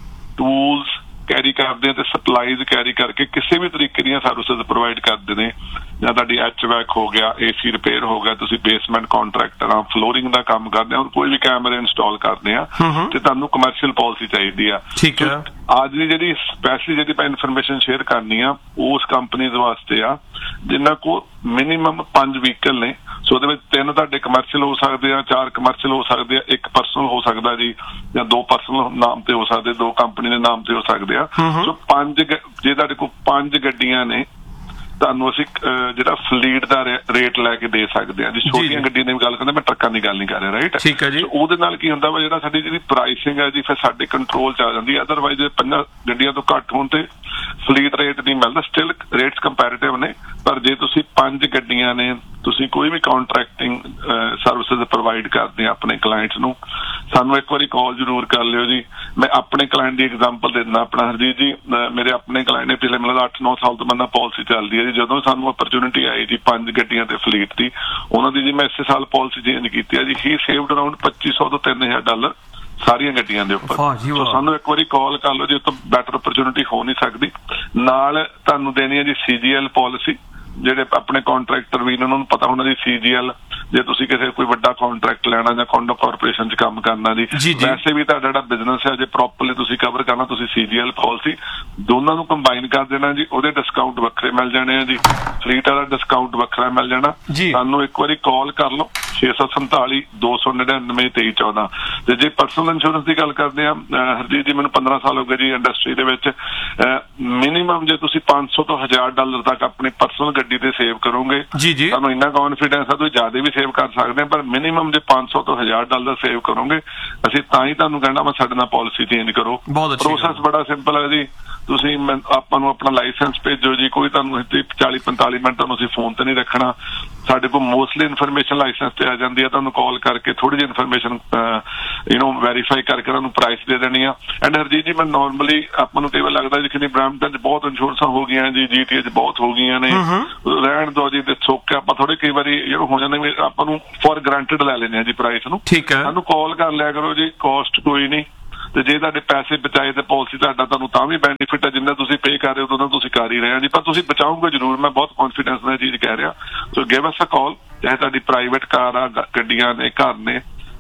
ਟੂਲਸ ਕੈਰੀ ਕਰਦੇ ਆ ਤੇ ਸਪਲਾਈਜ਼ ਕੈਰੀ ਕਰਕੇ ਕਿਸੇ ਵੀ ਤਰੀਕੇ ਦੀਆਂ ਸਰਵਿਸਿਜ਼ ਪ੍ਰੋਵਾਈਡ ਕਰਦੇ ਨੇ, ਜਾਂ ਤੁਹਾਡੀ HVAC ਹੋ ਗਿਆ, AC ਰਿਪੇਅਰ ਹੋ ਗਿਆ, ਤੁਸੀਂ ਬੇਸਮੈਂਟ ਕਾਂਟਰੈਕਟਰ ਆ, ਫਲੋਰਿੰਗ ਦਾ ਕੰਮ ਕਰਦੇ ਆ, ਕੋਈ ਵੀ ਕੈਮਰੇ ਇੰਸਟਾਲ ਕਰਦੇ ਆ, ਤੇ ਤੁਹਾਨੂੰ ਕਮਰਸ਼ੀਅਲ ਪਾਲਿਸੀ ਚਾਹੀਦੀ ਆ। ਠੀਕ ਹੈ। ਅੱਜ ਦੀ ਜਿਹੜੀ ਸਪੈਸ਼ਲੀ ਜਿਹੜੀ ਆਪਾਂ ਇਨਫੋਰਮੇਸ਼ਨ ਸ਼ੇਅਰ ਕਰਨੀ ਆ, ਉਸ ਕੰਪਨੀਜ਼ ਵਾਸਤੇ ਆ ਜਿਨ੍ਹਾਂ ਕੋਲ ਮਿਨੀਮਮ 5 ਵਹੀਕਲ ਨੇ। ਸੋ ਉਹਦੇ ਵਿੱਚ 3 ਤੁਹਾਡੇ ਕਮਰਸ਼ੀਅਲ ਹੋ ਸਕਦੇ ਆ, 4 ਕਮਰਸ਼ੀਅਲ ਹੋ ਸਕਦੇ ਆ, 1 ਪਰਸਨਲ ਹੋ ਸਕਦਾ ਜੀ, ਜਾਂ 2 ਪਰਸਨਲ ਨਾਮ ਤੇ ਹੋ ਸਕਦੇ, 2 ਕੰਪਨੀ ਦੇ ਨਾਮ ਤੇ ਹੋ ਸਕਦੇ ਆ। ਸੋ 5, ਜੇ ਤੁਹਾਡੇ ਕੋਲ 5 ਗੱਡੀਆਂ ਨੇ, ਤੁਹਾਨੂੰ ਅਸੀਂ ਜਿਹੜਾ ਫਲੀਟ ਦਾ ਰੇਟ ਲੈ ਕੇ ਦੇ ਸਕਦੇ ਹਾਂ ਜੀ। ਛੋਟੀਆਂ ਗੱਡੀਆਂ ਦੀ ਗੱਲ ਕਰਦੇ, ਮੈਂ ਟਰੱਕਾਂ ਦੀ ਗੱਲ ਨਹੀਂ ਕਰ ਰਿਹਾ, ਰਾਈਟ? ਠੀਕ ਹੈ ਜੀ। ਉਹਦੇ ਨਾਲ ਕੀ ਹੁੰਦਾ ਵਾ, ਜਿਹੜਾ ਸਾਡੀ ਜਿਹੜੀ ਪ੍ਰਾਈਸਿੰਗ ਹੈ ਜੀ ਫਿਰ ਸਾਡੇ ਕੰਟਰੋਲ ਚ ਆ ਜਾਂਦੀ ਹੈ। ਅਦਰਵਾਈਜ਼ 5 ਗੱਡੀਆਂ ਤੋਂ ਘੱਟ ਹੋਣ ਤੇ ਫਲੀਟ ਰੇਟ ਨਹੀਂ ਮਿਲਦਾ। ਸਟਿਲ ਰੇਟਸ ਕੰਪੈਰੀਟਿਵ ਨੇ, ਪਰ ਜੇ ਤੁਸੀਂ 5 ਗੱਡੀਆਂ ਨੇ, ਤੁਸੀਂ ਕੋਈ ਵੀ ਕੰਟਰੈਕਟਿੰਗ ਸਰਵਿਸਿਜ਼ ਪ੍ਰੋਵਾਈਡ ਕਰਦੇ ਆ ਆਪਣੇ ਕਲਾਇੰਟਸ ਨੂੰ, ਸਾਨੂੰ ਇੱਕ ਵਾਰੀ ਕਾਲ ਜ਼ਰੂਰ ਕਰ ਲਿਓ ਜੀ। ਮੈਂ ਆਪਣੇ ਕਲਾਇੰਟ ਦੀ ਐਗਜ਼ਾਮਪਲ ਦੇ ਦਿੰਦਾ ਆਪਣਾ। ਹਰਜੀਤ ਜੀ, ਮੇਰੇ ਆਪਣੇ ਕਲਾਇੰਟ ਨੇ ਪਿਛਲੇ ਮਤਲਬ 8-9 ਸਾਲ ਤੋਂ ਬੰਦਾ ਪਾਲਿਸੀ ਚੱਲਦੀ ਹੈ ਜੀ। ਜਦੋਂ ਸਾਨੂੰ ਅਪਰਚੁਨਿਟੀ ਆਈ ਜੀ 5 ਗੱਡੀਆਂ ਤੇ ਫਲੀਟ ਦੀ, ਉਹਨਾਂ ਦੀ ਜੀ ਮੈਂ ਇਸੇ ਸਾਲ ਪਾਲਿਸੀ ਚੇਂਜ ਕੀਤੀ ਹੈ ਜੀ। ਹੀ ਸੇਵਡ ਅਰਾਊਂਡ $2500 ਤੋਂ $3000 ਸਾਰੀਆਂ ਗੱਡੀਆਂ ਦੇ ਉੱਪਰ। ਸੋ ਸਾਨੂੰ ਇੱਕ ਵਾਰੀ ਕਾਲ ਕਰ ਲਓ ਜੀ, ਉਹ ਤੋਂ ਬੈਟਰ ਅਪਰਚੁਨਿਟੀ ਹੋ ਨਹੀਂ ਸਕਦੀ। ਨਾਲ ਤੁਹਾਨੂੰ ਦੇਣੀ ਹੈ ਜੀ CGL ਪਾਲਿਸੀ। ਜਿਹੜੇ ਆਪਣੇ ਕੰਟਰੈਕਟਰ ਵੀ ਉਹਨਾਂ ਨੂੰ ਪਤਾ ਹੋਣਾ ਜੀ CGL, ਜੇ ਤੁਸੀਂ ਕਿਸੇ ਕੋਈ ਵੱਡਾ ਕੰਟਰੈਕਟ ਲੈਣਾ ਜਾਂ ਕੋਂਡੋ ਕਾਰਪੋਰੇਸ਼ਨ 'ਚ ਕੰਮ ਕਰਨਾ ਜੀ, ਵੈਸੇ ਵੀ ਤੁਹਾਡਾ ਜਿਹੜਾ ਬਿਜ਼ਨਸ ਹੈ ਜੇ ਪ੍ਰੋਪਰਲੀ ਤੁਸੀਂ ਕਵਰ ਕਰਨਾ, ਤੁਸੀਂ CGL ਪਾਲਿਸੀ ਦੋਨਾਂ ਨੂੰ ਕੰਬਾਈਨ ਕਰ ਦੇਣਾ ਜੀ। ਉਹਦੇ ਡਿਸਕਾਊਂਟ ਵੱਖਰੇ ਮਿਲ ਜਾਣੇ ਆ ਜੀ, ਫਲੀਟ ਵਾਲਾ ਡਿਸਕਾਊਂਟ ਵੱਖਰਾ ਮਿਲ ਜਾਣਾ। ਸਾਨੂੰ ਇੱਕ ਵਾਰੀ ਕਾਲ ਕਰ ਲਓ 647 299 2314। ਤੇ ਜੇ ਪਰਸਨਲ ਇੰਸ਼ੋਰੈਂਸ ਦੀ ਗੱਲ ਕਰਦੇ ਆ ਹਰਜੀਤ ਜੀ, ਮੈਨੂੰ 15 ਸਾਲ ਹੋ ਗਏ ਜੀ ਇੰਡਸਟਰੀ ਦੇ ਵਿੱਚ। ਮਿਨੀਮਮ ਜੇ ਤੁਸੀਂ $500 ਤੋਂ $1000 ਤੱਕ ਆਪਣੀ ਪਰਸਨਲ ਗੱਡੀ ਤੇ ਸੇਵ ਕਰੋਗੇ, ਤੁਹਾਨੂੰ ਇੰਨਾ ਕੌਨਫੀਡੈਂਸ ਆ ਤੁਸੀਂ ਜ਼ਿਆਦਾ ਵੀ ਸੇਵ ਕਰ ਸਕਦੇ ਆ, ਪਰ ਮਿਨੀਮਮ ਜੇ $500 ਤੋਂ $1000 ਸੇਵ ਕਰੋਗੇ, ਅਸੀਂ ਤਾਂ ਹੀ ਤੁਹਾਨੂੰ ਕਹਿਣਾ ਵਾ ਸਾਡੇ ਨਾਲ ਪਾਲਿਸੀ ਚੇਂਜ ਕਰੋ। ਪ੍ਰੋਸੈਸ ਬੜਾ ਸਿੰਪਲ ਹੈ ਜੀ। ਤੁਸੀਂ ਆਪਾਂ ਨੂੰ ਆਪਣਾ ਲਾਇਸੈਂਸ ਭੇਜੋ ਜੀ, ਕੋਈ ਤੁਹਾਨੂੰ 40-45 ਮਿੰਟ ਤੁਹਾਨੂੰ ਅਸੀਂ ਫੋਨ ਤੇ ਨਹੀਂ ਰੱਖਣਾ। ਸਾਡੇ ਕੋਲ ਮੋਸਟਲੀ ਇਨਫੋਰਮੇਸ਼ਨ ਲਾਇਸੈਂਸ ਤੇ ਆ ਜਾਂਦੀ ਹੈ, ਤੁਹਾਨੂੰ ਕਾਲ ਕਰਕੇ ਥੋੜੀ ਜਿਹੀ ਇਨਫੋਰਮੇਸ਼ਨ ਵੈਰੀਫਾਈ ਕਰਕੇ ਤੁਹਾਨੂੰ ਪ੍ਰਾਈਸ ਦੇ ਦੇਣੀ ਆ। ਐਂਡ ਹਰਜੀਤ ਜੀ, ਮੈਂ ਨਾਰਮਲੀ ਆਪਾਂ ਨੂੰ ਕਈ ਵਾਰ ਲੱਗਦਾ ਜੀ ਕਿ ਬ੍ਰੈਂਪਟਨ 'ਚ ਬਹੁਤ ਇੰਸ਼ੋਰੈਂਸਾਂ ਹੋ ਗਈਆਂ ਜੀ, GTA 'ਚ ਬਹੁਤ ਹੋ ਗਈਆਂ ਨੇ, ਰਹਿਣ ਦੋ ਜੀ, ਤੇ ਸੁੱਕ ਆਪਾਂ ਥੋੜੇ ਕਈ ਵਾਰੀ ਜਿਹੜੇ ਹੋ ਜਾਂਦੇ ਆਪਾਂ ਨੂੰ ਫॉर ਗ੍ਰਾਂਟਡ ਲੈ ਲੈਂਦੇ ਆ ਜੀ ਪ੍ਰਾਈਸ ਨੂੰ। ਸਾਨੂੰ ਕਾਲ ਕਰ ਲਿਆ ਕਰੋ ਜੀ, ਕਾਸਟ ਕੋਈ ਨਹੀਂ। ਤੇ ਜੇ ਤੁਹਾਡੇ ਪੈਸੇ ਬਚਾਏ ਤੇ ਪਾਲਿਸੀ ਤੁਹਾਨੂੰ ਤਾਂ ਵੀ ਬੈਨੀਫਿਟ ਹੈ, ਜਿੰਨਾ ਤੁਸੀਂ ਪੇ ਕਰ ਰਹੇ ਹੋ ਉਹਨਾਂ ਤੁਸੀਂ ਕਰ ਹੀ ਰਹੇ ਹੋ ਜੀ, ਪਰ ਤੁਸੀਂ ਬਚਾਓਗੇ ਜ਼ਰੂਰ। ਮੈਂ ਬਹੁਤ ਕੌਨਫੀਡੈਂਸ ਨਾਲ ਇਹ ਚੀਜ਼ ਕਹਿ ਰਿਹਾ। ਸੋ ਗਿਵ ਅਸ ਅ ਕਾਲ, ਚਾਹੇ ਤੁਹਾਡੀ ਪ੍ਰਾਈਵੇਟ ਕਾਰ ਆ, ਗੱਡੀਆਂ ਨੇ, ਘਰ ਨੇ।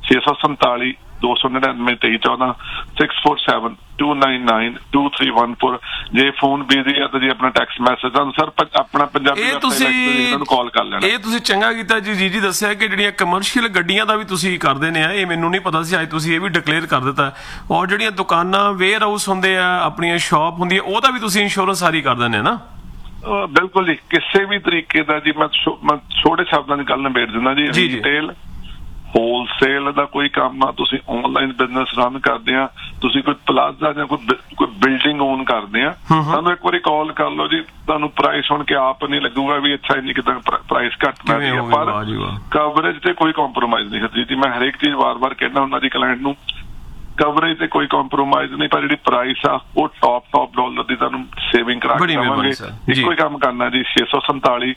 647 299 2314 647 299 2314। ਜੇ ਫੋਨ ਬਿਜ਼ੀ ਹੈ ਤਾਂ ਜੀ ਆਪਣਾ ਟੈਕਸਟ ਮੈਸੇਜ ਤੁਹਾਨੂੰ ਸਰ ਆਪਣਾ ਪੰਜਾਬੀ ਨੂੰ ਕਾਲ ਕਰ ਲੈਣਾ। ਇਹ ਤੁਸੀਂ ਚੰਗਾ ਕੀਤਾ ਜੀ ਦੱਸਿਆ ਕਿ ਜਿਹੜੀਆਂ ਕਮਰਸ਼ੀਅਲ ਗੱਡੀਆਂ ਦਾ ਵੀ ਤੁਸੀਂ ਕਰਦੇ ਨੇ, ਇਹ ਮੈਨੂੰ ਨਹੀਂ ਪਤਾ ਸੀ, ਅੱਜ ਤੁਸੀਂ ਇਹ ਵੀ ਡਿਕਲੇਅਰ ਕਰ ਦਿੱਤਾ। ਔਰ ਜਿਹੜੀਆਂ ਦੁਕਾਨਾਂ, ਵੇਅਰ ਹਾਊਸ ਹੁੰਦੇ ਆ, ਆਪਣੀਆਂ ਸ਼ਾਪ ਹੁੰਦੀ ਹੈ, ਉਹਦਾ ਵੀ ਤੁਸੀਂ ਇੰਸ਼ੋਰੈਂਸ ਸਾਰੀ ਕਰ ਦਿੰਦੇ ਨਾ? ਬਿਲਕੁਲ ਜੀ, ਕਿਸੇ ਵੀ ਤਰੀਕੇ ਦਾ ਜੀ। ਮੈਂ ਛੋਟੇ ਸ਼ਬਦਾਂ ਦੀ ਗੱਲ ਨਿਬੇੜ ਦਿੰਦਾ ਜੀ। ਰਿਟੇਲ, ਹੋਲਸੇਲ ਦਾ ਕੋਈ ਕੰਮ ਆ, ਤੁਸੀਂ ਆਨਲਾਈਨ ਬਿਜ਼ਨਸ ਰਨ ਕਰਦੇ ਆ, ਤੁਸੀਂ ਕੋਈ ਪਲਾਜ਼ਾ ਜਾਂ ਕੋਈ ਬਿਲਡਿੰਗ ਓਨ ਕਰਦੇ ਆ, ਸਾਨੂੰ ਇੱਕ ਵਾਰੀ ਕਾਲ ਕਰ ਲਓ ਜੀ। ਤੁਹਾਨੂੰ ਪ੍ਰਾਈਸ ਸੁਣ ਕੇ ਆਪ ਨਹੀਂ ਲੱਗੂਗਾ ਵੀ ਅੱਛਾ ਇੰਨੀ ਕਿਦਾਂ ਪ੍ਰਾਈਸ ਘੱਟ ਮਿਲ ਰਹੀ ਹੈ, ਪਰ ਕਵਰੇਜ ਤੇ ਕੋਈ ਕੰਪਰੋਮਾਈਜ਼ ਨਹੀਂ ਹੈ ਜੀ। ਮੈਂ ਹਰੇਕ ਚੀਜ਼ ਵਾਰ-ਵਾਰ ਕਹਿੰਦਾ ਹੁੰਦਾ ਜੀ ਕਲਾਇੰਟ ਨੂੰ, ਕਵਰੇਜ ਤੇ ਕੋਈ ਕੰਪਰੋਮਾਈਜ਼ ਨਹੀਂ, ਪਰ ਜਿਹੜੀ ਪ੍ਰਾਈਸ ਆ ਉਹ ਟੌਪ ਡਾਲਰ ਦੀ ਤੁਹਾਨੂੰ ਸੇਵਿੰਗ ਕਰਾ ਕੇ ਦੇਵਾਂਗੇ। ਇੱਕੋ ਹੀ ਕੰਮ ਕਰਨਾ ਜੀ। 647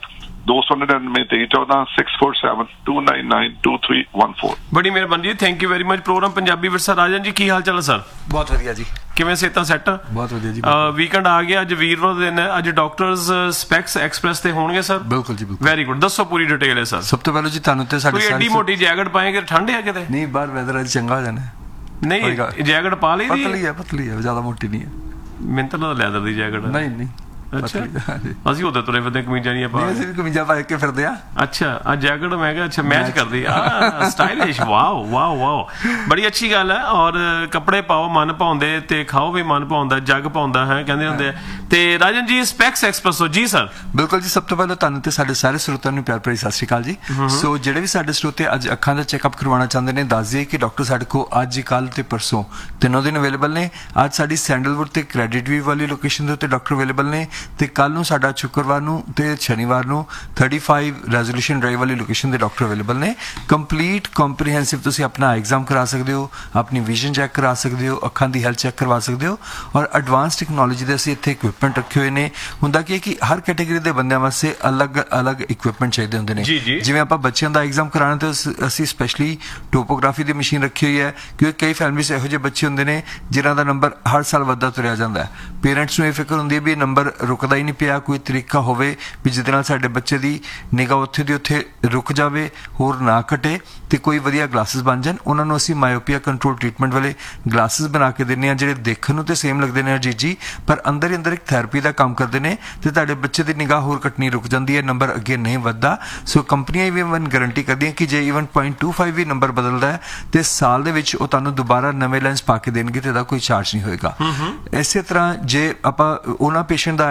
299 2314 647 299 2314। ਬੜੀ ਮਿਹਰਬਾਨੀ ਜੀ, thank you very much. Programme Punjabi ਵਿਰਸਾ। ਰਾਜਨ ਜੀ, ਕੀ ਹਾਲ ਚਾਲ ਹੈ ਸਰ? ਬਹੁਤ ਵਧੀਆ ਜੀ। ਕਿਵੇਂ ਸਿਹਤਾਂ ਸੈੱਟ? ਬਹੁਤ ਵਧੀਆ ਜੀ। ਵੀਕਐਂਡ ਆ ਗਿਆ, ਅੱਜ ਵੀਰਵਾਰ ਦਾ ਦਿਨ ਹੈ, ਅੱਜ ਡਾਕਟਰਸ ਸਪੈਕਸ ਐਕਸਪ੍ਰੈਸ ਤੇ ਹੋਣਗੇ ਸਰ? ਬਿਲਕੁਲ ਜੀ, ਬਿਲਕੁਲ। ਵੈਰੀ ਗੁੱਡ, ਦੱਸੋ ਪੂਰੀ ਡਿਟੇਲ ਹੈ ਸਰ। ਸਭ ਤੋਂ ਪਹਿਲਾਂ ਜੀ ਤੁਹਾਨੂੰ ਤੇ ਸਾਡੇ ਕੋਈ ਐਡੀ ਮੋਟੀ ਜੈਕਟ ਪਾਏਗੇ, ਠੰਡ ਹੈ ਕਿਤੇ? ਨਹੀਂ, ਬਾਹਰ ਵੈਦਰ ਅੱਜ ਚੰਗਾ ਹੋ ਜਾਣਾ। ਨਹੀਂ, ਜੈਕਟ ਪਾ ਲਈ ਦੀ? ਪਤਲੀ ਹੈ, ਜ਼ਿਆਦਾ ਮੋਟੀ ਨਹੀਂ ਹੈ। ਮੈਨੂੰ ਤਾਂ ਲੈਦਰ ਦੀ ਜੈਕਟ। ਨਹੀਂ, ਅੱਛਾ, ਅਸੀਂ ਉਹਦੇ ਤੁਰੇ ਫਿਰਦੇ ਕਮੀਜ਼ਾਂ ਨਹੀਂ ਪਾ, ਅਸੀਂ ਵੀ ਕਮੀਜ਼ਾਂ ਪਾ ਕੇ ਫਿਰਦੇ ਆ। ਅੱਛਾ, ਆ ਜੈਕਟ ਮੈਂ ਕਿਹਾ ਅੱਛਾ ਮੈਚ ਕਰਦੀ ਆ, ਸਟਾਈਲਿਸ਼। ਵਾਓ, ਬੜੀ ਅੱਛੀ ਗੱਲ ਹੈ। ਔਰ ਕੱਪੜੇ ਪਾਓ ਮਨ ਭਾਉਂਦੇ, ਤੇ ਖਾਓ ਵੀ ਮਨ ਭਾਉਂਦਾ, ਜੱਗ ਭਾਉਂਦਾ ਹੈ ਕਹਿੰਦੇ ਹੁੰਦੇ ਆ। ਤੇ ਰਾਜਨ ਜੀ, ਸਪੈਕਸ ਐਕਸਪ੍ਰੈਸ ਜੀ ਸਰ? ਬਿਲਕੁਲ ਜੀ। ਸਭ ਤੋਂ ਪਹਿਲਾਂ ਤੁਹਾਨੂੰ ਤੇ ਸਾਡੇ ਸਾਰੇ ਸਰੋਤਿਆਂ ਨੂੰ ਪਿਆਰ ਭਰੀ ਸਤਿ ਸ਼੍ਰੀ ਅਕਾਲ ਜੀ। ਸੋ ਜਿਹੜੇ ਵੀ ਸਾਡੇ ਸਰੋਤੇ ਅੱਜ ਅੱਖਾਂ ਦਾ ਚੈੱਕਅਪ ਕਰਵਾਉਣਾ ਚਾਹੁੰਦੇ ਨੇ, ਦੱਸ ਦਈਏ ਕਿ ਡਾਕਟਰ ਸਾਡੇ ਕੋਲ ਅੱਜ, ਕੱਲ ਤੇ ਪਰਸੋਂ ਤਿੰਨੋਂ ਦਿਨ ਅਵੇਲੇਬਲ ਨੇ। ਅੱਜ ਸਾਡੀ ਸੈਂਡਲਵੁੱਡ ਤੇ ਕ੍ਰੈਡਿਟ ਵੀ ਵਾਲੀ ਲੋਕੇਸ਼ਨ ਦੇ ਉੱਤੇ ਡਾਕਟਰ ਅਵੇਲੇਬਲ ਨੇ, ਤੇ ਕੱਲ ਨੂੰ ਸਾਡਾ ਸ਼ੁੱਕਰਵਾਰ ਨੂੰ ਤੇ ਸ਼ਨੀਵਾਰ ਨੂੰ 35 ਰੈਜ਼ੋਲੂਸ਼ਨ ਡਰਾਈਵ ਵਾਲੀ ਲੋਕੇਸ਼ਨ ਦੇ ਡਾਕਟਰ ਅਵੇਲੇਬਲ ਨੇ। ਕੰਪਲੀਟ ਕੰਪਰੀਹੈਂਸਿਵ ਤੁਸੀਂ ਆਪਣਾ ਐਗਜ਼ਾਮ ਕਰਾ ਸਕਦੇ ਹੋ, ਆਪਣੀ ਵਿਜ਼ਨ ਚੈੱਕ ਕਰਾ ਸਕਦੇ ਹੋ, ਅੱਖਾਂ ਦੀ ਹੈਲਥ ਚੈੱਕ ਕਰਵਾ ਸਕਦੇ ਹੋ। ਔਰ ਐਡਵਾਂਸ ਟੈਕਨੋਲੋਜੀ ਦੇ ਅਸੀਂ ਇੱਥੇ ਇਕਵਿਪਮੈਂਟ ਰੱਖੇ ਹੋਏ ਨੇ। ਹੁੰਦਾ ਕੀ ਹੈ ਕਿ ਹਰ ਕੈਟੇਗਰੀ ਦੇ ਬੰਦਿਆਂ ਵਾਸਤੇ ਅਲੱਗ ਇਕਵਿਪਮੈਂਟ ਚਾਹੀਦੇ ਹੁੰਦੇ ਨੇ। ਜਿਵੇਂ ਆਪਾਂ ਬੱਚਿਆਂ ਦਾ ਐਗਜ਼ਾਮ ਕਰਾਉਣਾ ਤੇ ਅਸੀਂ ਸਪੈਸ਼ਲੀ ਟੋਪੋਗ੍ਰਾਫੀ ਦੀ ਮਸ਼ੀਨ ਰੱਖੀ ਹੋਈ ਹੈ, ਕਿਉਂਕਿ ਕਈ ਫੈਮਿਲੀਜ਼ ਇਹੋ ਜਿਹੇ ਬੱਚੇ ਹੁੰਦੇ ਨੇ ਜਿਨ੍ਹਾਂ ਦਾ ਨੰਬਰ ਹਰ ਸਾਲ ਵੱਧਦਾ ਤੁਰਿਆ ਜਾਂਦਾ ਹੈ। ਪੇਰੈਂਟਸ ਨੂੰ ਇਹ ਫਿਕਰ ਹੁੰਦੀ ਹੈ ਵੀ ਇਹ ਨੰਬਰ ਰੁਕਦਾ ਹੀ ਨਹੀਂ ਪਿਆ, ਕੋਈ ਤਰੀਕਾ ਹੋਵੇ ਵੀ ਜਿਹਦੇ ਨਾਲ ਸਾਡੇ ਬੱਚੇ ਦੀ ਨਿਗਾਹ ਉੱਥੇ ਦੀ ਉੱਥੇ ਰੁਕ ਜਾਵੇ, ਹੋਰ ਨਾ ਘਟੇ, ਤੇ ਕੋਈ ਵਧੀਆ ਗਲਾਸਿਸ ਬਣ ਜਾਣ। ਉਹਨਾਂ ਨੂੰ ਅਸੀਂ ਮਾਇਓਪੀਆ ਕੰਟਰੋਲ ਟ੍ਰੀਟਮੈਂਟ ਵਾਲੇ ਗਲਾਸਿਸ ਬਣਾ ਕੇ ਦਿੰਦੇ ਹਾਂ, ਜਿਹੜੇ ਦੇਖਣ ਨੂੰ ਤੇ ਸੇਮ ਲੱਗਦੇ ਨੇ ਜੀ, ਪਰ ਅੰਦਰ ਹੀ ਅੰਦਰ ਇੱਕ ਥੈਰੇਪੀ ਦਾ ਕੰਮ ਕਰਦੇ ਨੇ, ਤੇ ਤੁਹਾਡੇ ਬੱਚੇ ਦੀ ਨਿਗਾਹ ਹੋਰ ਘਟਣੀ ਰੁਕ ਜਾਂਦੀ ਹੈ, ਨੰਬਰ ਅੱਗੇ ਨਹੀਂ ਵੱਧਦਾ। ਸੋ ਕੰਪਨੀਆਂ ਵੀ ਗਾਰੰਟੀ ਕਰਦੀਆਂ ਕਿ ਜੇ ਈਵਨ 0.25 ਵੀ ਨੰਬਰ ਬਦਲਦਾ ਹੈ ਤੇ ਸਾਲ ਦੇ ਵਿੱਚ ਉਹ ਤੁਹਾਨੂੰ ਦੁਬਾਰਾ ਨਵੇਂ ਲੈਂਸ ਪਾ ਕੇ ਦੇਣਗੇ ਤੇ ਇਹਦਾ ਕੋਈ ਚਾਰਜ ਨਹੀਂ ਹੋਏਗਾ। ਇਸੇ ਤਰ੍ਹਾਂ ਜੇ ਆਪਾਂ ਉਹਨਾਂ ਪੇਸ਼ੈਂਟ ਦਾ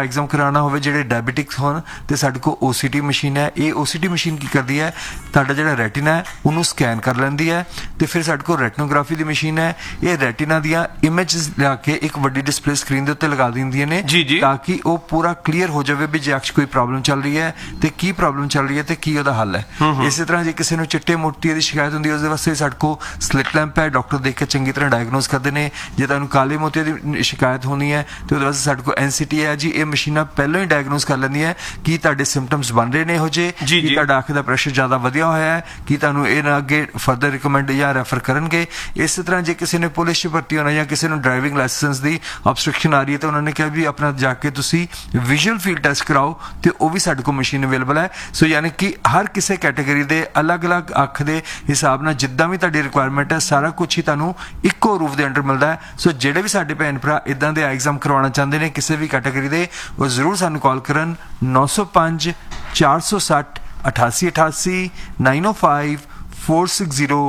ਐਗਜ਼ਾਮ ਕਰਾਉਣਾ ਹੋਵੇ ਜਿਹੜੇ ਡਾਇਬੀਟਿਕਸ ਹੋਣ ਤੇ ਸਾਡੇ ਕੋਲ OCT ਮਸ਼ੀਨ ਹੈ। ਇਹ OCT ਮਸ਼ੀਨ ਕੀ ਕਰਦੀ ਹੈ, ਤੁਹਾਡਾ ਜਿਹੜਾ ਰੈਟੀਨਾ ਹੈ ਉਹਨੂੰ ਸਕੈਨ ਕਰ ਲੈਂਦੀ ਹੈ ਤੇ ਫਿਰ ਸਾਡੇ ਕੋਲ ਰੈਟਨੋਗ੍ਰਾਫੀ ਦੀ ਮਸ਼ੀਨ ਹੈ। ਇਹ ਰੈਟੀਨਾ ਦੀਆਂ ਇਮੇਜਸ ਲਿਆ ਕੇ ਇੱਕ ਵੱਡੀ ਡਿਸਪਲੇ ਸਕਰੀਨ ਦੇ ਉੱਤੇ ਲਗਾ ਦਿੰਦੀਆਂ ਨੇ ਤਾਂ ਕਿ ਉਹ ਪੂਰਾ ਕਲੀਅਰ ਹੋ ਜਾਵੇ ਵੀ ਜੇ ਅੱਖ 'ਚ ਕੋਈ ਪ੍ਰੋਬਲਮ ਚੱਲ ਰਹੀ ਹੈ ਤੇ ਕੀ ਪ੍ਰੋਬਲਮ ਚੱਲ ਰਹੀ ਹੈ ਤੇ ਕੀ ਉਹਦਾ ਹੱਲ ਹੈ। ਇਸੇ ਤਰ੍ਹਾਂ ਜੇ ਕਿਸੇ ਨੂੰ ਚਿੱਟੇ ਮੋਤੀਏ ਦੀ ਸ਼ਿਕਾਇਤ ਹੁੰਦੀ ਹੈ ਉਸ ਦੇ ਵਾਸਤੇ ਸਾਡੇ ਕੋਲ ਸਲਿਟ ਲੈਂਪ ਹੈ, ਡਾਕਟਰ ਦੇਖ ਕੇ ਚੰਗੀ ਤਰ੍ਹਾਂ ਡਾਇਗਨੋਸ ਕਰਦੇ ਨੇ। ਜੇ ਤੁਹਾਨੂੰ ਕਾਲੇ ਮੋਤੀਏ ਦੀ ਸ਼ਿਕਾਇਤ ਹੋਣੀ ਹੈ ਤੇ ਉਹਦੇ ਵਾਸਤੇ ਸਾਡੇ ਕੋਲ NCT ਹੈ ਜੀ। ਇਹ ਮਸ਼ੀਨਾਂ ਪਹਿਲਾਂ ਹੀ ਡਾਇਗਨੋਸ ਕਰ ਲੈਂਦੀਆਂ ਕੀ ਤੁਹਾਡੇ ਸਿੰਪਟਮਸ ਬਣ ਰਹੇ ਨੇ ਇਹੋ ਜਿਹੇ, ਕੀ ਤੁਹਾਡਾ ਅੱਖ ਦਾ ਪ੍ਰੈਸ਼ਰ ਜ਼ਿਆਦਾ ਵਧਿਆ ਹੋਇਆ ਹੈ, ਕੀ ਤੁਹਾਨੂੰ ਇਹਨਾਂ ਅੱਗੇ ਫਰਦਰ ਰਿਕਮੈਂਡ ਜਾਂ ਰੈਫਰ ਕਰਨਗੇ। ਇਸੇ ਤਰ੍ਹਾਂ ਜੇ ਕਿਸੇ ਨੇ ਪੁਲਿਸ 'ਚ ਭਰਤੀ ਹੋਣਾ ਜਾਂ ਕਿਸੇ ਨੂੰ ਡਰਾਈਵਿੰਗ ਲਾਇਸੈਂਸ ਦੀ ਆਬਸਟ੍ਰਕਸ਼ਨ ਆ ਰਹੀ ਹੈ ਤਾਂ ਉਹਨਾਂ ਨੇ ਕਿਹਾ ਵੀ ਆਪਣਾ ਜਾ ਕੇ ਤੁਸੀਂ ਵਿਜ਼ੂਅਲ ਫੀਲਡ ਟੈਸਟ ਕਰਾਓ ਤੇ ਉਹ ਵੀ ਸਾਡੇ ਕੋਲ ਮਸ਼ੀਨ ਅਵੇਲੇਬਲ ਹੈ। ਸੋ ਯਾਨੀ ਕਿ ਹਰ ਕਿਸੇ ਕੈਟਾਗਰੀ ਦੇ ਅਲੱਗ-ਅਲੱਗ ਅੱਖ ਦੇ ਹਿਸਾਬ ਨਾਲ ਜਿੱਦਾਂ ਵੀ ਤੁਹਾਡੀ ਰਿਕੁਆਇਰਮੈਂਟ ਹੈ ਸਾਰਾ ਕੁਝ ਹੀ ਤੁਹਾਨੂੰ ਇੱਕੋ ਰੂਪ ਦੇ ਅੰਡਰ ਮਿਲਦਾ ਹੈ। ਸੋ ਜਿਹੜੇ ਵੀ ਸਾਡੇ ਭੈਣ ਭਰਾ ਇਦਾਂ ਦੇ ਐਗਜ਼ਾਮ ਕਰਵਾਉਣਾ ਚਾਹੁੰਦੇ ਨੇ ਕਿਸੇ ਵੀ ਕੈਟਾਗਰੀ ਦੇ, ਉਹ ਜ਼ਰੂਰ ਸਾਨੂੰ ਕਾਲ ਕਰਨ 905 460 8888 905 460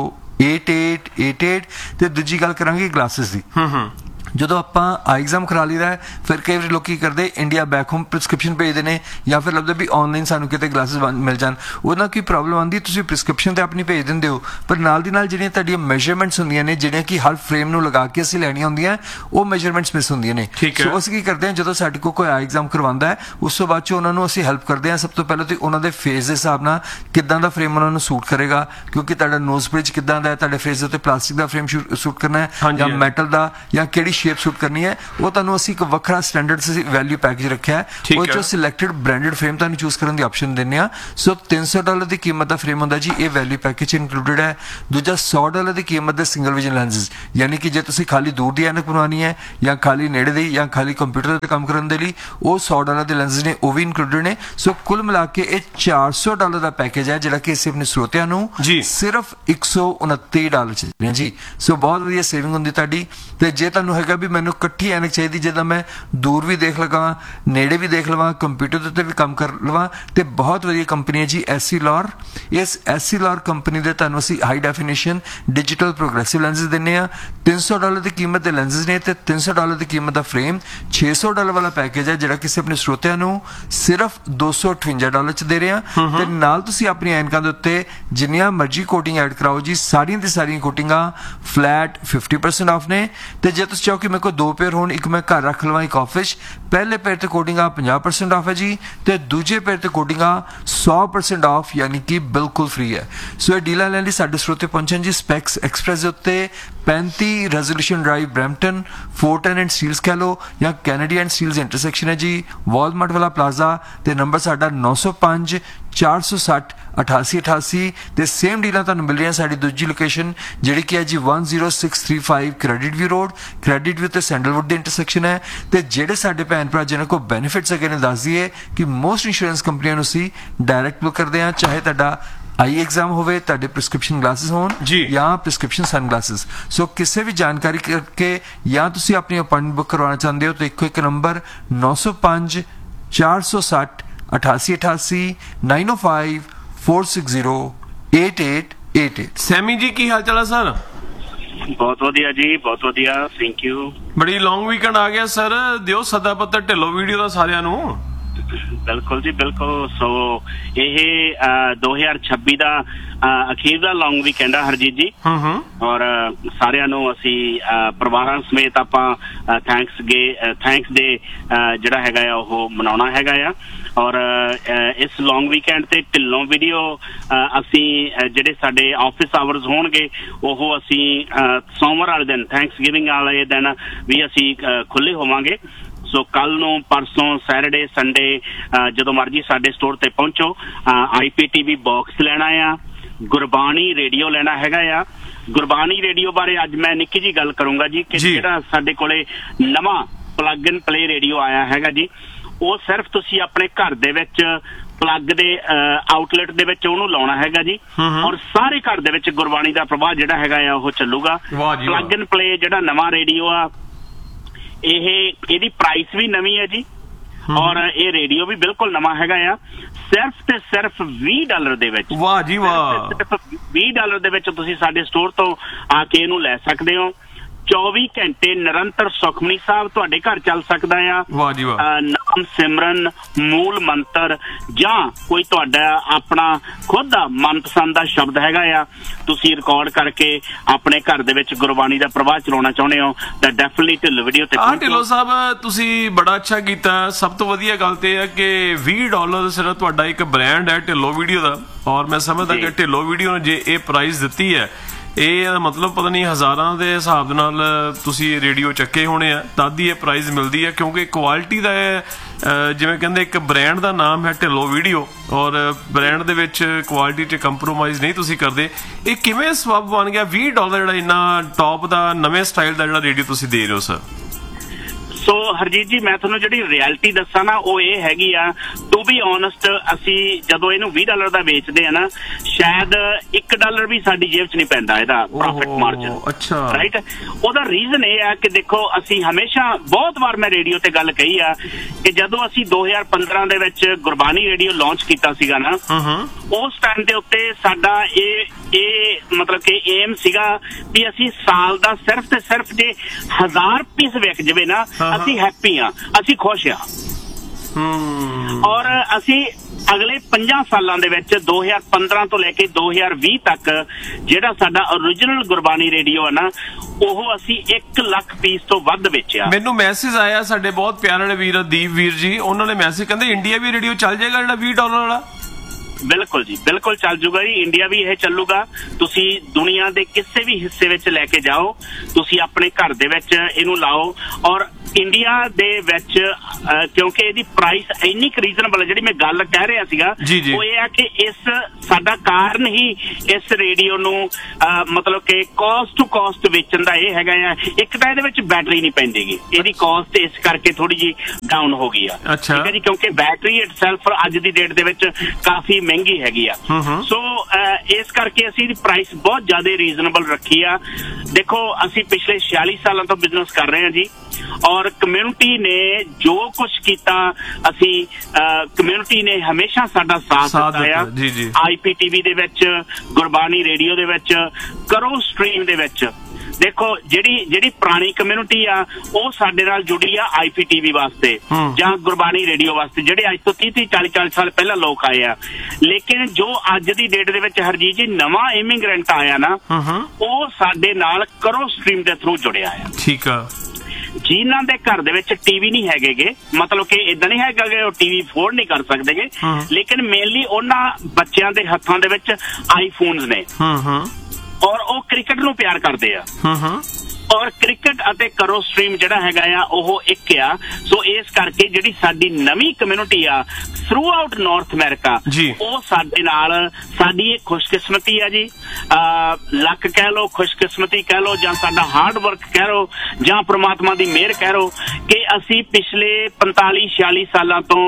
8888। ਤੇ ਦੂਜੀ ਗੱਲ ਕਰਾਂਗੇ ਗਲਾਸਿਸ ਦੀ। ਜਦੋਂ ਆਪਾਂ ਆਈ ਐਗਜ਼ਾਮ ਕਰਾ ਲਈਦਾ ਫਿਰ ਕਈ ਵਾਰੀ ਲੋਕ ਕੀ ਕਰਦੇ ਇੰਡੀਆ ਬੈਕ ਹੋਮ ਪ੍ਰਿਸਕ੍ਰਿਪਸ਼ਨ ਭੇਜਦੇ ਨੇ ਜਾਂ ਫਿਰ ਲੱਭਦੇ ਵੀ ਆਨਲਾਈਨ ਸਾਨੂੰ ਕਿਤੇ ਗਲਾਸਿਸ ਮਿਲ ਜਾਣ। ਉਹਦਾ ਕੀ ਪ੍ਰੋਬਲਮ ਆਉਂਦੀ, ਤੁਸੀਂ ਪ੍ਰਿਸਕ੍ਰਿਪਸ਼ਨ ਤੇ ਆਪਣੀ ਭੇਜ ਦਿੰਦੇ ਹੋ ਪਰ ਨਾਲ ਦੀ ਨਾਲ ਜਿਹੜੀਆਂ ਤੁਹਾਡੀਆਂ ਮੈਜ਼ਰਮੈਂਟਸ ਹੁੰਦੀਆਂ ਨੇ ਜਿਹੜੀਆਂ ਕਿ ਹਰ ਫਰੇਮ ਨੂੰ ਲਗਾ ਕੇ ਅਸੀਂ ਲੈਣੀਆਂ ਹੁੰਦੀਆਂ ਉਹ ਮੈਜ਼ਰਮੈਂਟਸ ਮਿਸ ਹੁੰਦੀਆਂ ਨੇ। ਸੋ ਅਸੀਂ ਕੀ ਕਰਦੇ ਹਾਂ, ਜਦੋਂ ਸਾਡੇ ਕੋਲ ਕੋਈ ਆਈ ਐਗਜ਼ਾਮ ਕਰਵਾਉਂਦਾ ਹੈ ਉਸ ਤੋਂ ਬਾਅਦ 'ਚ ਉਹਨਾਂ ਨੂੰ ਅਸੀਂ ਹੈਲਪ ਕਰਦੇ ਹਾਂ। ਸਭ ਤੋਂ ਪਹਿਲਾਂ ਤਾਂ ਉਹਨਾਂ ਦੇ ਫੇਸ ਦੇ ਹਿਸਾਬ ਨਾਲ ਕਿੱਦਾਂ ਦਾ ਫਰੇਮ ਉਹਨਾਂ ਨੂੰ ਸੂਟ ਕਰੇਗਾ, ਕਿਉਂਕਿ ਤੁਹਾਡਾ ਨੋਜ਼ ਬ੍ਰਿਜ ਕਿੱਦਾਂ ਦਾ ਹੈ, ਤੁਹਾਡੇ ਫੇਸ ਦੇ ਉੱਤੇ ਪਲਾਸਟਿਕ ਦਾ ਫਰੇਮ ਸੂਟ ਕਰਨਾ ਹੈ ਜਾਂ ਮੈਟਲ ਦਾ ਜਾਂ ਕਿਹੜੀ ਸ਼ੇਪ ਸੂਟ ਕਰਨੀ ਹੈ, ਉਹ ਤੁਹਾਨੂੰ ਅਸੀਂ ਇੱਕ ਵੱਖਰਾ ਸਟੈਂਡਰਡ ਵੈਲਿਊ ਪੈਕੇਜ ਰੱਖਿਆ ਹੈ। ਉਹ 'ਚੋਂ ਸਿਲੈਕਟਡ ਬ੍ਰਾਂਡਡ ਫਰੇਮ ਤੁਹਾਨੂੰ ਚੂਜ਼ ਕਰਨ ਦੀ ਆਪਸ਼ਨ ਦਿੰਦੇ ਆ। ਸੋ $300 ਦੀ ਕੀਮਤ ਦਾ ਫਰੇਮ ਹੁੰਦਾ ਜੀ, ਇਹ ਵੈਲਿਊ ਪੈਕੇਜ ਇਨਕਲੂਡਡ ਹੈ। ਦੂਜਾ $100 ਦੀ ਕੀਮਤ ਦੇ ਸਿੰਗਲ ਵਿਜ਼ਨ ਲੈਂਸਿਸ, ਯਾਨੀ ਕਿ ਜੇ ਤੁਸੀਂ ਖਾਲੀ ਦੂਰ ਦੀ ਐਨਕ ਬਣਵਾਉਣੀ ਹੈ ਜਾਂ ਖਾਲੀ ਨੇੜੇ ਦੀ ਜਾਂ ਖਾਲੀ ਕੰਪਿਊਟਰ ਤੇ ਕੰਮ ਕਰਨ ਦੇ ਲਈ ਉਹ $100 ਦੇ ਲੈਂਸਿਸ ਨੇ, ਉਹ ਵੀ ਇਨਕਲੂਡਡ ਨੇ। ਸੋ ਕੁੱਲ ਮਿਲਾ ਕੇ ਇਹ $400 ਦਾ ਪੈਕੇਜ ਹੈ ਜਿਹੜਾ ਕਿ ਅਸੀਂ ਆਪਣੇ ਸਰੋਤਿਆਂ ਨੂੰ ਸਿਰਫ $129 ਚ ਦਿੰਦੇ ਹਾਂ ਜੀ। ਸੋ ਬਹੁਤ ਵਧੀਆ ਸੇਵਿੰਗ ਹੁੰਦੀ ਤੁਹਾਡੀ। ਤੇ ਜੇ ਤੁਹਾਨੂੰ ਹੈਗਾ ਵੀ ਮੈਨੂੰ ਇਕੱਠੀ ਐਨਕ ਚਾਹੀਦੀ ਜਿੱਦਾਂ ਮੈਂ ਦੂਰ ਵੀ ਦੇਖ ਲਵਾਂ ਨੇੜੇ ਵੀ ਦੇਖ ਲਵਾਂ ਕੰਪਿਊਟਰ ਦੇ ਉੱਤੇ ਵੀ ਕੰਮ ਕਰ ਲਵਾਂ, ਤੇ ਬਹੁਤ ਵਧੀਆ ਕੰਪਨੀ ਹੈ ਜੀ Essilor। ਇਸ Essilor ਕੰਪਨੀ ਦੇ ਤੁਹਾਨੂੰ ਅਸੀਂ ਹਾਈ ਡੈਫੀਨੇਸ਼ਨ ਡਿਜੀਟਲ ਪ੍ਰੋਗਰੈਸਿਵ ਲੈਂਸਿਸ ਦਿੰਦੇ ਹਾਂ। $300 ਦੀ ਕੀਮਤ ਦੇ ਲੈਂਸਿਸ ਨੇ ਤੇ $300 ਦੀ ਕੀਮਤ ਦਾ ਫਰੇਮ। $600 ਵਾਲਾ ਪੈਕੇਜ ਹੈ ਜਿਹੜਾ ਕਿਸੇ ਆਪਣੇ ਸਰੋਤਿਆਂ ਨੂੰ ਸਿਰਫ $258 ਚ ਦੇ ਰਹੇ ਹਾਂ। ਤੇ ਨਾਲ ਤੁਸੀਂ ਆਪਣੀ ਐਨਕਾਂ ਦੇ ਉੱਤੇ ਜਿੰਨੀਆਂ ਮਰਜ਼ੀ ਕੋਟਿੰਗ ਐਡ ਕਰਾਓ ਜੀ, ਸਾਰੀਆਂ ਦੀ ਸਾਰੀਆਂ ਕੋਟਿੰਗਾਂ ਫਲੈਟ 50% ਆਫ ਨੇ। ਤੇ ਜੇ ਤੁਸੀਂ ਚਾਹੋ ਕਿ ਮੇਰੇ ਕੋਲ 2 ਪੇਅਰ ਹੋਣ, ਇੱਕ ਮੈਂ ਘਰ ਰੱਖ ਲਵਾਂ ਇੱਕ ਆਫਿਸ, ਪਹਿਲੇ ਪੇਅਰ ਤੇ ਕੋਟਿੰਗਾਂ 50% ਆਫ ਹੈ ਜੀ ਤੇ ਦੂਜੇ ਪੇਅਰ ਤੇ ਕੋਟਿੰਗਾਂ 100% ਆਫ ਯਾਨੀ ਕਿ ਬਿਲਕੁਲ ਫ੍ਰੀ ਹੈ। ਸੋ ਇਹ ਡੀਲਾਂ ਲੈਣ ਲਈ ਸਾਡੇ ਸਰੋਤੇ ਪਹੁੰਚਣ ਜੀ ਸਪੈਕਸ ਐਕਸਪ੍ਰੈਸ ਦੇ ਉੱਤੇ 35 resolution drive Brampton, ਫੋਰਟਨ and Steeles ਕਹਿ ਲਓ ਜਾਂ ਕੈਨੇਡੀ ਐਂਡ ਸਟੀਲਸ ਇੰਟਰਸੈਕਸ਼ਨ ਹੈ ਜੀ, ਵਾਲਮਾਰਟ ਵਾਲਾ ਪਲਾਜ਼ਾ। ਤੇ ਨੰਬਰ ਸਾਡਾ 905 460 8888। ਤੇ ਸੇਮ ਡੀਲਾਂ ਤੁਹਾਨੂੰ ਮਿਲ ਰਹੀਆਂ ਸਾਡੀ ਦੂਜੀ ਲੋਕੇਸ਼ਨ ਜਿਹੜੀ ਕਿ ਹੈ ਜੀ 10635 credit view road, credit view ਤੇ ਸੈਂਡਲਵੁੱਡ ਦੇ ਇੰਟਰਸੈਕਸ਼ਨ ਹੈ। ਤੇ ਜਿਹੜੇ ਸਾਡੇ ਭੈਣ ਭਰਾ ਜਿਹਨਾਂ ਕੋਲ ਬੈਨੀਫਿਟਸ ਹੈਗੇ ਨੇ ਦੱਸ ਦਈਏ ਕਿ ਮੋਸਟ ਇੰਸ਼ੋਰੈਂਸ ਕੰਪਨੀਆਂ ਨੂੰ ਅਸੀਂ ਡਾਇਰੈਕਟ ਬੁੱਕ ਕਰਦੇ ਹਾਂ, ਚਾਹੇ ਤੁਹਾਡਾ ਆਈ ਐਗਜ਼ਾਮ ਹੋਵੇ, ਤੁਹਾਡੇ ਪ੍ਰਿਸਕ੍ਰਿਪਸ਼ਨ ਗਲਾਸਿਸ ਹੋਣ ਜਾਂ ਪ੍ਰਿਸਕ੍ਰਿਪਸ਼ਨ ਸਨ ਗਲਾਸਿਸ। ਸੋ ਕਿਸੇ ਵੀ ਜਾਣਕਾਰੀ ਕਰਕੇ ਜਾਂ ਤੁਸੀਂ ਆਪਣੀ ਅਪਾਇੰਟਮੈਂਟ ਬੁੱਕ ਕਰਵਾਉਣਾ ਚਾਹੁੰਦੇ ਹੋ ਤਾਂ ਇੱਕੋ ਨੰਬਰ 905 460 8888 905 460 8888। ਸੈਮੀ ਜੀ ਕੀ ਹਾਲ ਚਾਲ ਹੈ ਸਰ? ਬਹੁਤ ਵਧੀਆ ਜੀ, ਬਹੁਤ ਵਧੀਆ, ਥੈਂਕ ਯੂ। ਬੜੀ ਲੌਂਗ ਵੀਕਐਂਡ ਆ ਗਿਆ ਸਰ, ਦਿਓ ਸਦਾ ਪੱਤਰ ਢਿੱਲੋਂ ਵੀਡੀਓ ਦਾ ਸਾਰਿਆਂ ਨੂੰ। ਬਿਲਕੁਲ ਜੀ ਬਿਲਕੁਲ। ਸੋ ਇਹ 2026 ਦਾ ਅਖੀਰ ਦਾ ਲੌਂਗ ਵੀਕਐਂਡ ਆ ਹਰਜੀਤ ਜੀ। ਔਰ ਸਾਰਿਆਂ ਨੂੰ ਅਸੀਂ ਪਰਿਵਾਰਾਂ ਸਮੇਤ ਆਪਾਂ ਥੈਂਕਸ ਡੇ ਜਿਹੜਾ ਹੈਗਾ ਆ ਉਹ ਮਨਾਉਣਾ ਹੈਗਾ ਆ। ਔਰ ਇਸ ਲੌਂਗ ਵੀਕਐਂਡ ਤੇ ਢਿੱਲੋਂ ਵੀਡੀਓ ਅਸੀਂ ਜਿਹੜੇ ਸਾਡੇ ਆਫਿਸ ਆਵਰਸ ਹੋਣਗੇ ਉਹ ਅਸੀਂ ਸੋਮਵਾਰ ਵਾਲੇ ਦਿਨ ਥੈਂਕਸ ਗਿਵਿੰਗ ਵਾਲੇ ਦਿਨ ਵੀ ਅਸੀਂ ਖੁੱਲੇ ਹੋਵਾਂਗੇ। ਸੋ ਕੱਲ ਨੂੰ, ਪਰਸੋਂ, ਸੈਟਰਡੇ, ਸੰਡੇ ਜਦੋਂ ਮਰਜੀ ਸਾਡੇ ਸਟੋਰ ਤੇ ਪਹੁੰਚੋ। IPTV ਬਾਕਸ ਲੈਣਾ ਆ, ਗੁਰਬਾਣੀ ਰੇਡੀਓ ਲੈਣਾ ਹੈਗਾ ਆ। ਗੁਰਬਾਣੀ ਰੇਡੀਓ ਬਾਰੇ ਅੱਜ ਮੈਂ ਨਿੱਕੀ ਜੀ ਗੱਲ ਕਰੂੰਗਾ ਜੀ ਕਿ ਜਿਹੜਾ ਸਾਡੇ ਕੋਲੇ ਨਵਾਂ ਪਲੱਗ ਇਨ ਪਲੇ ਰੇਡੀਓ ਆਇਆ ਹੈਗਾ ਜੀ, ਉਹ ਸਿਰਫ ਤੁਸੀਂ ਆਪਣੇ ਘਰ ਦੇ ਵਿੱਚ ਪਲੱਗ ਦੇ ਆਊਟਲੈਟ ਦੇ ਵਿੱਚ ਉਹਨੂੰ ਲਾਉਣਾ ਹੈਗਾ ਜੀ ਔਰ ਸਾਰੇ ਘਰ ਦੇ ਵਿੱਚ ਗੁਰਬਾਣੀ ਦਾ ਪ੍ਰਵਾਹ ਜਿਹੜਾ ਹੈਗਾ ਆ ਉਹ ਚੱਲੂਗਾ। ਪਲੱਗ ਇਨ ਪਲੇ ਜਿਹੜਾ ਨਵਾਂ ਰੇਡੀਓ ਆ ਇਹਦੀ ਪ੍ਰਾਈਸ ਵੀ ਨਵੀਂ ਹੈ ਜੀ ਔਰ ਇਹ ਰੇਡੀਓ ਵੀ ਬਿਲਕੁਲ ਨਵਾਂ ਹੈਗਾ ਆ। ਸਿਰਫ ਤੇ ਸਿਰਫ $20 ਦੇ ਵਿੱਚ। ਵਾਹ ਜੀ ਵਾਹ। ਸਿਰਫ $20 ਦੇ ਵਿੱਚ ਤੁਸੀਂ ਸਾਡੇ ਸਟੋਰ ਤੋਂ ਆ ਕੇ ਇਹਨੂੰ ਲੈ ਸਕਦੇ ਹੋ। 24 ਘੰਟੇ ਨਿਰੰਤਰ ਸੁਖਮਨੀ ਸਾਹਿਬ ਤੁਹਾਡੇ ਘਰ ਚੱਲ ਸਕਦਾ ਆ। ਵਾਹ ਜੀ ਵਾਹ। ਨਾਮ ਸਿਮਰਨ, ਮੂਲ ਮੰਤਰ ਜਾਂ ਕੋਈ ਤੁਹਾਡਾ ਆਪਣਾ ਖੁਦ ਦਾ ਮਨਪਸੰਦ ਦਾ ਸ਼ਬਦ ਹੈਗਾ ਆ, ਤੁਸੀਂ ਰਿਕਾਰਡ ਕਰਕੇ ਆਪਣੇ ਘਰ ਦੇ ਵਿੱਚ ਗੁਰਬਾਣੀ ਦਾ ਪ੍ਰਵਾਹ ਚਲਾਉਣਾ ਚਾਹੁੰਦੇ ਹੋ ਤਾਂ ਡੈਫੀਨਿਟਲੀ ਢਿੱਲੋਂ ਵੀਡੀਓ ਤੇ ਢਿੱਲੋਂ ਸਾਹਿਬ ਤੁਸੀਂ ਬੜਾ ਅੱਛਾ ਕੀਤਾ। ਸਭ ਤੋਂ ਵਧੀਆ ਗੱਲ ਤੇ ਹੈ ਕਿ $20 ਸਿਰਫ ਤੁਹਾਡਾ ਇੱਕ ਬ੍ਰਾਂਡ ਹੈ ਢਿੱਲੋਂ ਵੀਡੀਓ ਦਾ, ਔਰ ਮੈਂ ਸਮਝਦਾ ਕਿ ਢਿੱਲੋਂ ਵੀਡੀਓ ਨੇ ਜੇ ਇਹ ਪ੍ਰਾਈਸ ਦਿੱਤੀ ਹੈ, ਇਹ ਮਤਲਬ ਪਤਾ ਨਹੀਂ ਹਜ਼ਾਰਾਂ ਦੇ ਹਿਸਾਬ ਦੇ ਨਾਲ ਤੁਸੀਂ ਰੇਡੀਓ ਚੱਕੇ ਹੋਣੇ ਆ, ਤਦ ਹੀ ਇਹ ਪ੍ਰਾਈਜ਼ ਮਿਲਦੀ ਹੈ, ਕਿਉਂਕਿ ਕੁਆਲਿਟੀ ਦਾ ਜਿਵੇਂ ਕਹਿੰਦੇ ਇੱਕ ਬ੍ਰਾਂਡ ਦਾ ਨਾਮ ਹੈ ਢਿੱਲੋਂ ਵੀਡੀਓ, ਔਰ ਬ੍ਰਾਂਡ ਦੇ ਵਿੱਚ ਕੁਆਲਿਟੀ 'ਚ ਕੰਪਰੋਮਾਈਜ਼ ਨਹੀਂ ਤੁਸੀਂ ਕਰਦੇ। ਇਹ ਕਿਵੇਂ ਸਬੱਬ ਬਣ ਗਿਆ $20 ਜਿਹੜਾ ਇੰਨਾ ਟੌਪ ਦਾ ਨਵੇਂ ਸਟਾਈਲ ਦਾ ਜਿਹੜਾ ਰੇਡੀਓ ਤੁਸੀਂ ਦੇ ਰਹੇ ਹੋ ਸਰ? ਸੋ ਹਰਜੀਤ ਜੀ, ਮੈਂ ਤੁਹਾਨੂੰ ਜਿਹੜੀ ਰਿਐਲਿਟੀ ਦੱਸਾਂ ਨਾ ਉਹ ਇਹ ਹੈਗੀ ਆ, ਟੂ ਬੀ ਓਨੈਸਟ, ਅਸੀਂ ਜਦੋਂ ਇਹਨੂੰ $20 ਦਾ ਵੇਚਦੇ ਆ ਨਾ, ਸ਼ਾਇਦ $1 ਵੀ ਸਾਡੀ ਜੇਬ 'ਚ ਨਹੀਂ ਪੈਂਦਾ ਇਹਦਾ ਪ੍ਰੋਫਿਟ ਮਾਰਜਨ। ਅੱਛਾ, ਰਾਈਟ। ਉਹਦਾ ਰੀਜ਼ਨ ਇਹ ਆ ਕਿ ਦੇਖੋ, ਅਸੀਂ ਹਮੇਸ਼ਾ ਬਹੁਤ ਵਾਰ ਮੈਂ ਰੇਡੀਓ ਤੇ ਗੱਲ ਕਹੀ ਆ ਕਿ ਜਦੋਂ ਅਸੀਂ 2015 ਦੇ ਵਿੱਚ ਗੁਰਬਾਣੀ ਰੇਡੀਓ ਲਾਂਚ ਕੀਤਾ ਸੀਗਾ ਨਾ, ਉਸ ਟਾਈਮ ਦੇ ਉੱਤੇ ਸਾਡਾ ਇਹ ਮਤਲਬ ਕਿ ਏਮ ਸੀਗਾ ਵੀ ਅਸੀਂ ਸਾਲ ਦਾ ਸਿਰਫ ਤੇ ਸਿਰਫ ਜੇ 1000 ਪੀਸ ਵਿਕ ਜਾਵੇ ਨਾ, ਅਸੀਂ ਹੈਪੀ ਆ, ਅਸੀਂ ਖੁਸ਼ ਆ। ਔਰ ਅਸੀਂ ਅਗਲੇ 5 ਸਾਲਾਂ ਦੇ ਵਿੱਚ 2015 ਤੋਂ ਲੈ ਕੇ 2020 ਤੱਕ ਜਿਹੜਾ ਸਾਡਾ ਓਰੀਜਨਲ ਗੁਰਬਾਣੀ ਰੇਡੀਓ ਹੈ ਨਾ, ਉਹ ਅਸੀਂ 1 ਲੱਖ ਪੀਸ ਤੋਂ ਵੱਧ ਵੇਚਿਆ। ਮੈਨੂੰ ਮੈਸੇਜ ਆਇਆ ਸਾਡੇ ਬਹੁਤ ਪਿਆਰੇ ਵੀਰ ਦੀਪ ਵੀਰ ਜੀ, ਉਹਨਾਂ ਨੇ ਮੈਸੇਜ ਕਹਿੰਦੇ ਇੰਡੀਆ ਵੀ ਰੇਡੀਓ ਚੱਲ ਜਾਏਗਾ ਜਿਹੜਾ $20 ਵਾਲਾ। ਬਿਲਕੁਲ ਜੀ, ਬਿਲਕੁਲ ਚੱਲ ਜੂਗਾ ਜੀ, ਇੰਡੀਆ ਵੀ ਇਹ ਚੱਲੂਗਾ। ਤੁਸੀਂ ਦੁਨੀਆ ਦੇ ਕਿਸੇ ਵੀ ਹਿੱਸੇ ਵਿੱਚ ਲੈ ਕੇ ਜਾਓ, ਤੁਸੀਂ ਆਪਣੇ ਘਰ ਦੇ ਵਿੱਚ ਇਹਨੂੰ ਲਾਓ। ਔਰ ਇੰਡੀਆ ਦੇ ਵਿੱਚ ਕਿਉਂਕਿ ਇਹਦੀ ਪ੍ਰਾਈਸ ਇੰਨੀ ਕੁ ਰੀਜ਼ਨੇਬਲ ਹੈ, ਜਿਹੜੀ ਮੈਂ ਗੱਲ ਕਹਿ ਰਿਹਾ ਸੀਗਾ ਉਹ ਇਹ ਆ ਕਿ ਇਸ ਸਾਡਾ ਕਾਰਨ ਹੀ ਇਸ ਰੇਡੀਓ ਨੂੰ ਮਤਲਬ ਕਿ ਕਾਸਟ ਟੂ ਕਾਸਟ ਵੇਚਣ ਦਾ ਇਹ ਹੈਗਾ ਆ। ਇੱਕ ਤਾਂ ਇਹਦੇ ਵਿੱਚ ਬੈਟਰੀ ਨਹੀਂ ਪੈਂਦੀਗੀ, ਇਹਦੀ ਕਾਸਟ ਇਸ ਕਰਕੇ ਥੋੜੀ ਜਿਹੀ ਡਾਊਨ ਹੋ ਗਈ ਆ, ਠੀਕ ਹੈ ਜੀ, ਕਿਉਂਕਿ ਬੈਟਰੀ ਇਟਸੈਲਫ ਅੱਜ ਦੀ ਡੇਟ ਦੇ ਵਿੱਚ ਕਾਫੀ ਮਹਿੰਗੀ ਹੈਗੀ ਆ। ਸੋ ਇਸ ਕਰਕੇ ਅਸੀਂ ਇਹਦੀ ਪ੍ਰਾਈਸ ਬਹੁਤ ਜ਼ਿਆਦਾ ਰੀਜ਼ਨੇਬਲ ਰੱਖੀ ਆ। ਦੇਖੋ, ਅਸੀਂ ਪਿਛਲੇ 46 ਸਾਲਾਂ ਤੋਂ ਬਿਜ਼ਨਸ ਕਰ ਰਹੇ ਹਾਂ ਜੀ, ਔਰ ਕਮਿਊਨਿਟੀ ਨੇ ਜੋ ਕੁਝ ਕੀਤਾ, ਅਸੀਂ ਕਮਿਊਨਿਟੀ ਨੇ ਹਮੇਸ਼ਾ ਸਾਡਾ ਸਾਥ ਦਿੱਤਾ ਆ। IPTV ਦੇ ਵਿੱਚ, ਗੁਰਬਾਣੀ ਰੇਡੀਓ ਦੇ ਵਿੱਚ, ਕਰੋ ਸਟ੍ਰੀਮ ਦੇ ਵਿੱਚ। ਦੇਖੋ, ਜਿਹੜੀ ਪੁਰਾਣੀ ਕਮਿਊਨਿਟੀ ਆ ਉਹ ਸਾਡੇ ਨਾਲ ਜੁੜੀ ਆ IPTV ਵਾਸਤੇ ਜਾਂ ਗੁਰਬਾਣੀ ਰੇਡੀਓ ਵਾਸਤੇ, ਜਿਹੜੇ ਅੱਜ ਤੋਂ 30-40 ਸਾਲ ਪਹਿਲਾਂ ਲੋਕ ਆਏ ਆ। ਲੇਕਿਨ ਜੋ ਅੱਜ ਦੀ ਡੇਟ ਦੇ ਵਿੱਚ ਹਰਜੀਤ ਜੀ ਨਵਾਂ ਇਮੀਗ੍ਰੈਂਟ ਆਇਆ ਨਾ, ਉਹ ਸਾਡੇ ਨਾਲ ਕਰੋ ਸਟ੍ਰੀਮ ਦੇ ਥਰੂ ਜੁੜਿਆ ਆ। ਠੀਕ ਆ। ਜਿਨ੍ਹਾਂ ਦੇ ਘਰ ਦੇ ਵਿੱਚ TV ਨਹੀਂ ਹੈਗੇਗੇ, ਮਤਲਬ ਕਿ ਇਦਾਂ ਨਹੀਂ ਹੈਗਾ ਕਿ ਉਹ TV ਅਫੋਰਡ ਨਹੀਂ ਕਰ ਸਕਦੇਗੇ, ਲੇਕਿਨ ਮੇਨਲੀ ਉਹਨਾਂ ਬੱਚਿਆਂ ਦੇ ਹੱਥਾਂ ਦੇ ਵਿੱਚ ਆਈਫੋਨਸ ਨੇ, ਔਰ ਉਹ ਕ੍ਰਿਕਟ ਨੂੰ ਪਿਆਰ ਕਰਦੇ ਆ। ਔਰ ਕ੍ਰਿਕਟ ਅਤੇ ਕਰੋ ਸਟ੍ਰੀਮ ਜਿਹੜਾ ਹੈਗਾ ਆ ਉਹ ਇੱਕ ਆ। ਸੋ ਇਸ ਕਰਕੇ ਜਿਹੜੀ ਸਾਡੀ ਨਵੀਂ ਕਮਿਊਨਿਟੀ ਆ ਥਰੂ ਆਊਟ ਨਾਰਥ ਅਮਰੀਕਾ, ਉਹ ਸਾਡੇ ਨਾਲ, ਸਾਡੀ ਇਹ ਖੁਸ਼ਕਿਸਮਤੀ ਆ ਜੀ, ਲੱਕ ਕਹਿ ਲਓ, ਖੁਸ਼ਕਿਸਮਤੀ ਕਹਿ ਲਓ, ਜਾਂ ਸਾਡਾ ਹਾਰਡ ਵਰਕ ਕਹਿ ਲਓ, ਜਾਂ ਪ੍ਰਮਾਤਮਾ ਦੀ ਮਿਹਰ ਕਹਿ ਲਓ ਕਿ ਅਸੀਂ ਪਿਛਲੇ 45-46 ਸਾਲਾਂ ਤੋਂ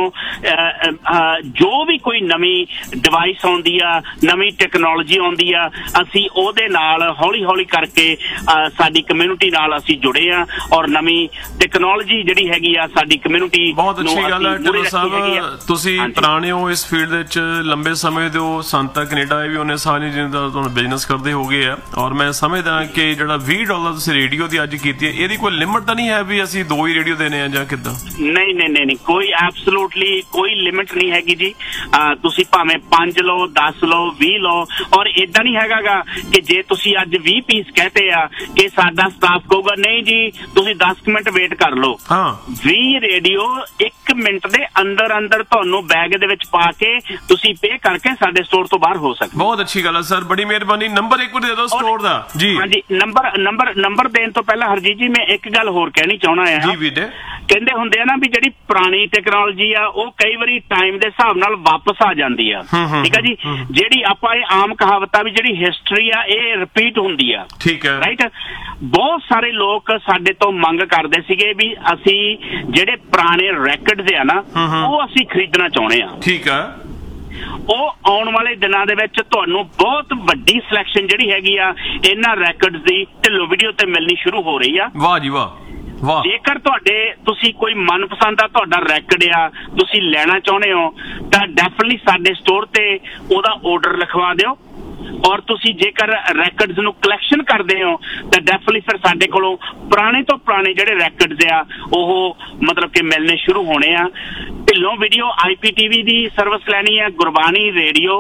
ਜੋ ਵੀ ਕੋਈ ਨਵੀਂ ਡਿਵਾਈਸ ਆਉਂਦੀ ਆ, ਨਵੀਂ ਟੈਕਨੋਲੋਜੀ ਆਉਂਦੀ ਆ, ਅਸੀਂ ਉਹਦੇ ਨਾਲ ਹੌਲੀ ਹੌਲੀ ਕਰਕੇ ਸਾਡੀ ਕਮਿਊਨਿਟੀ ਨਾਲ ਅਸੀਂ ਜੁੜੇ ਆ। ਔਰ ਨਵੀਂ ਟੈਕਨੋਲੋਜੀ ਜਿਹੜੀ ਹੈਗੀ ਆ ਸਾਡੀ ਕਮਿਊਨਿਟੀ ਬਹੁਤ ਅੱਛੀ ਗੱਲ ਹੈ। ਢਿੱਲੋਂ ਸਾਹਿਬ, ਤੁਸੀਂ ਪੁਰਾਣੇ ਹੋ ਇਸ ਫੀਲਡ ਵਿੱਚ, ਲੰਬੇ ਸਮੇਂ ਤੋਂ ਸੰਤਾ ਕੈਨੇਡਾ ਵੀ ਉਹਨੇ ਸਾਰੀ ਜਿੰਦਾ ਤੁਹਾਨੂੰ ਬਿਜ਼ਨਸ ਕਰਦੇ ਹੋ ਗਏ ਆ, ਔਰ ਮੈਂ ਸਮਝਦਾ ਕਿ ਜਿਹੜਾ $20 ਤੁਸੀਂ ਰੇਡੀਓ ਦੀ ਅੱਜ ਕੀਤੀ ਹੈ, ਇਹਦੀ ਕੋਈ ਲਿਮਿਟ ਤਾਂ ਨਹੀਂ ਹੈ ਵੀ ਅਸੀਂ 2 ਹੀ ਰੇਡੀਓ ਦੇਣੇ ਆ ਜਾਂ ਕਿੱਦਾਂ? ਨਹੀਂ, ਕੋਈ ਐਬਸੋਲੂਟਲੀ ਕੋਈ ਲਿਮਿਟ ਨਹੀਂ ਹੈਗੀ ਜੀ। ਤੁਸੀਂ ਭਾਵੇਂ 5 ਲਓ, 10 ਲਓ, 20 ਲਓ, ਔਰ ਏਦਾਂ ਨਹੀਂ ਹੈਗਾ ਕਿ ਜੇ ਤੁਸੀਂ ਅੱਜ 20 ਪੀਸ ਕਹਤੇ ਆ ਕਿ ਸਾਡਾ ਸਟਾਫ ਕਹੂਗਾ ਨਹੀਂ ਜੀ ਤੁਸੀਂ 10 ਮਿੰਟ ਵੇਟ ਕਰ ਲਓ। 20 ਰੇਡੀਓ 1 ਮਿੰਟ ਦੇ ਅੰਦਰ ਤੁਹਾਨੂੰ ਬੈਗ ਦੇ ਵਿੱਚ ਪਾ ਕੇ ਤੁਸੀਂ ਪੇ ਕਰਕੇ ਸਾਡੇ ਸਟੋਰ ਤੋਂ ਬਾਹਰ ਹੋ ਸਕਦੇ। ਬਹੁਤ ਅੱਛੀ ਗੱਲ ਹੈ ਸਰ, ਬੜੀ ਮਿਹਰਬਾਨੀ। ਨੰਬਰ ਇੱਕ ਵਾਰ ਦੇ ਦਿਓ ਸਟੋਰ ਦਾ ਜੀ। ਹਾਂਜੀ, ਨੰਬਰ ਦੇਣ ਤੋਂ ਪਹਿਲਾਂ ਹਰਜੀਤ ਜੀ ਮੈਂ ਇੱਕ ਗੱਲ ਹੋਰ ਕਹਿਣੀ ਚਾਹਣਾ ਆ ਜੀ। ਵੀਰੇ ਕਹਿੰਦੇ ਹੁੰਦੇ ਆ ਨਾ ਵੀ ਜਿਹੜੀ ਪੁਰਾਣੀ ਟੈਕਨੋਲੋਜੀ ਆ ਉਹ ਕਈ ਵਾਰੀ ਟਾਈਮ ਦੇ ਹਿਸਾਬ ਨਾਲ ਵਾਪਸ ਆ ਜਾਂਦੀ ਆ, ਠੀਕ ਆ ਜੀ। ਜਿਹੜੀ ਆਪਾਂ ਇਹ ਆਮ ਕਹਾਵਤ ਆ ਵੀ ਜਿਹੜੀ ਹਿਸਟਰੀ ਆ ਇਹ ਰਿਪੀਟ ਹੁੰਦੀ ਆ, ਠੀਕ ਹੈ, ਰਾਈਟ। ਬਹੁਤ ਸਾਰੇ ਲੋਕ ਸਾਡੇ ਤੋਂ ਮੰਗ ਕਰਦੇ ਸੀਗੇ ਵੀ ਅਸੀਂ ਜਿਹੜੇ ਪੁਰਾਣੇ ਰੈਕਡਸ ਆ ਨਾ ਉਹ ਅਸੀਂ ਖਰੀਦਣਾ ਚਾਹੁੰਦੇ ਆ, ਠੀਕ ਆ। ਉਹ ਆਉਣ ਵਾਲੇ ਦਿਨਾਂ ਦੇ ਵਿੱਚ ਤੁਹਾਨੂੰ ਬਹੁਤ ਵੱਡੀ ਸਿਲੈਕਸ਼ਨ ਜਿਹੜੀ ਹੈਗੀ ਆ ਇਹਨਾਂ ਰੈਕਡਸ ਦੀ ਢਿੱਲੋਂ ਵੀਡੀਓ ਤੇ ਮਿਲਣੀ ਸ਼ੁਰੂ ਹੋ ਰਹੀ ਆ। ਵਾਹ ਜੀ ਵਾਹ। ਜੇਕਰ ਤੁਸੀਂ ਕੋਈ ਮਨਪਸੰਦ ਦਾ ਤੁਹਾਡਾ ਰੈਕਡ ਆ ਤੁਸੀਂ ਲੈਣਾ ਚਾਹੁੰਦੇ ਹੋ ਤਾਂ ਡੈਫੀਨਿਟਲੀ ਸਾਡੇ ਸਟੋਰ ਤੇ ਉਹਦਾ ਆਰਡਰ ਲਿਖਵਾ ਦਿਓ। ਔਰ ਤੁਸੀਂ ਜੇਕਰ ਰੈਕਡਸ ਨੂੰ ਕਲੈਕਸ਼ਨ ਕਰਦੇ ਹੋ ਤਾਂ ਡੈਫੀਨਿਟਲੀ ਫਿਰ ਸਾਡੇ ਕੋਲੋਂ ਪੁਰਾਣੇ ਤੋਂ ਪੁਰਾਣੇ ਜਿਹੜੇ ਰੈਕਡਸ ਆ ਉਹ ਮਤਲਬ ਕਿ ਮਿਲਣੇ ਸ਼ੁਰੂ ਹੋਣੇ ਆ। ਢਿੱਲੋਂ ਵੀਡੀਓ IPTV ਦੀ ਸਰਵਿਸ ਲੈਣੀ ਹੈ, ਗੁਰਬਾਣੀ ਰੇਡੀਓ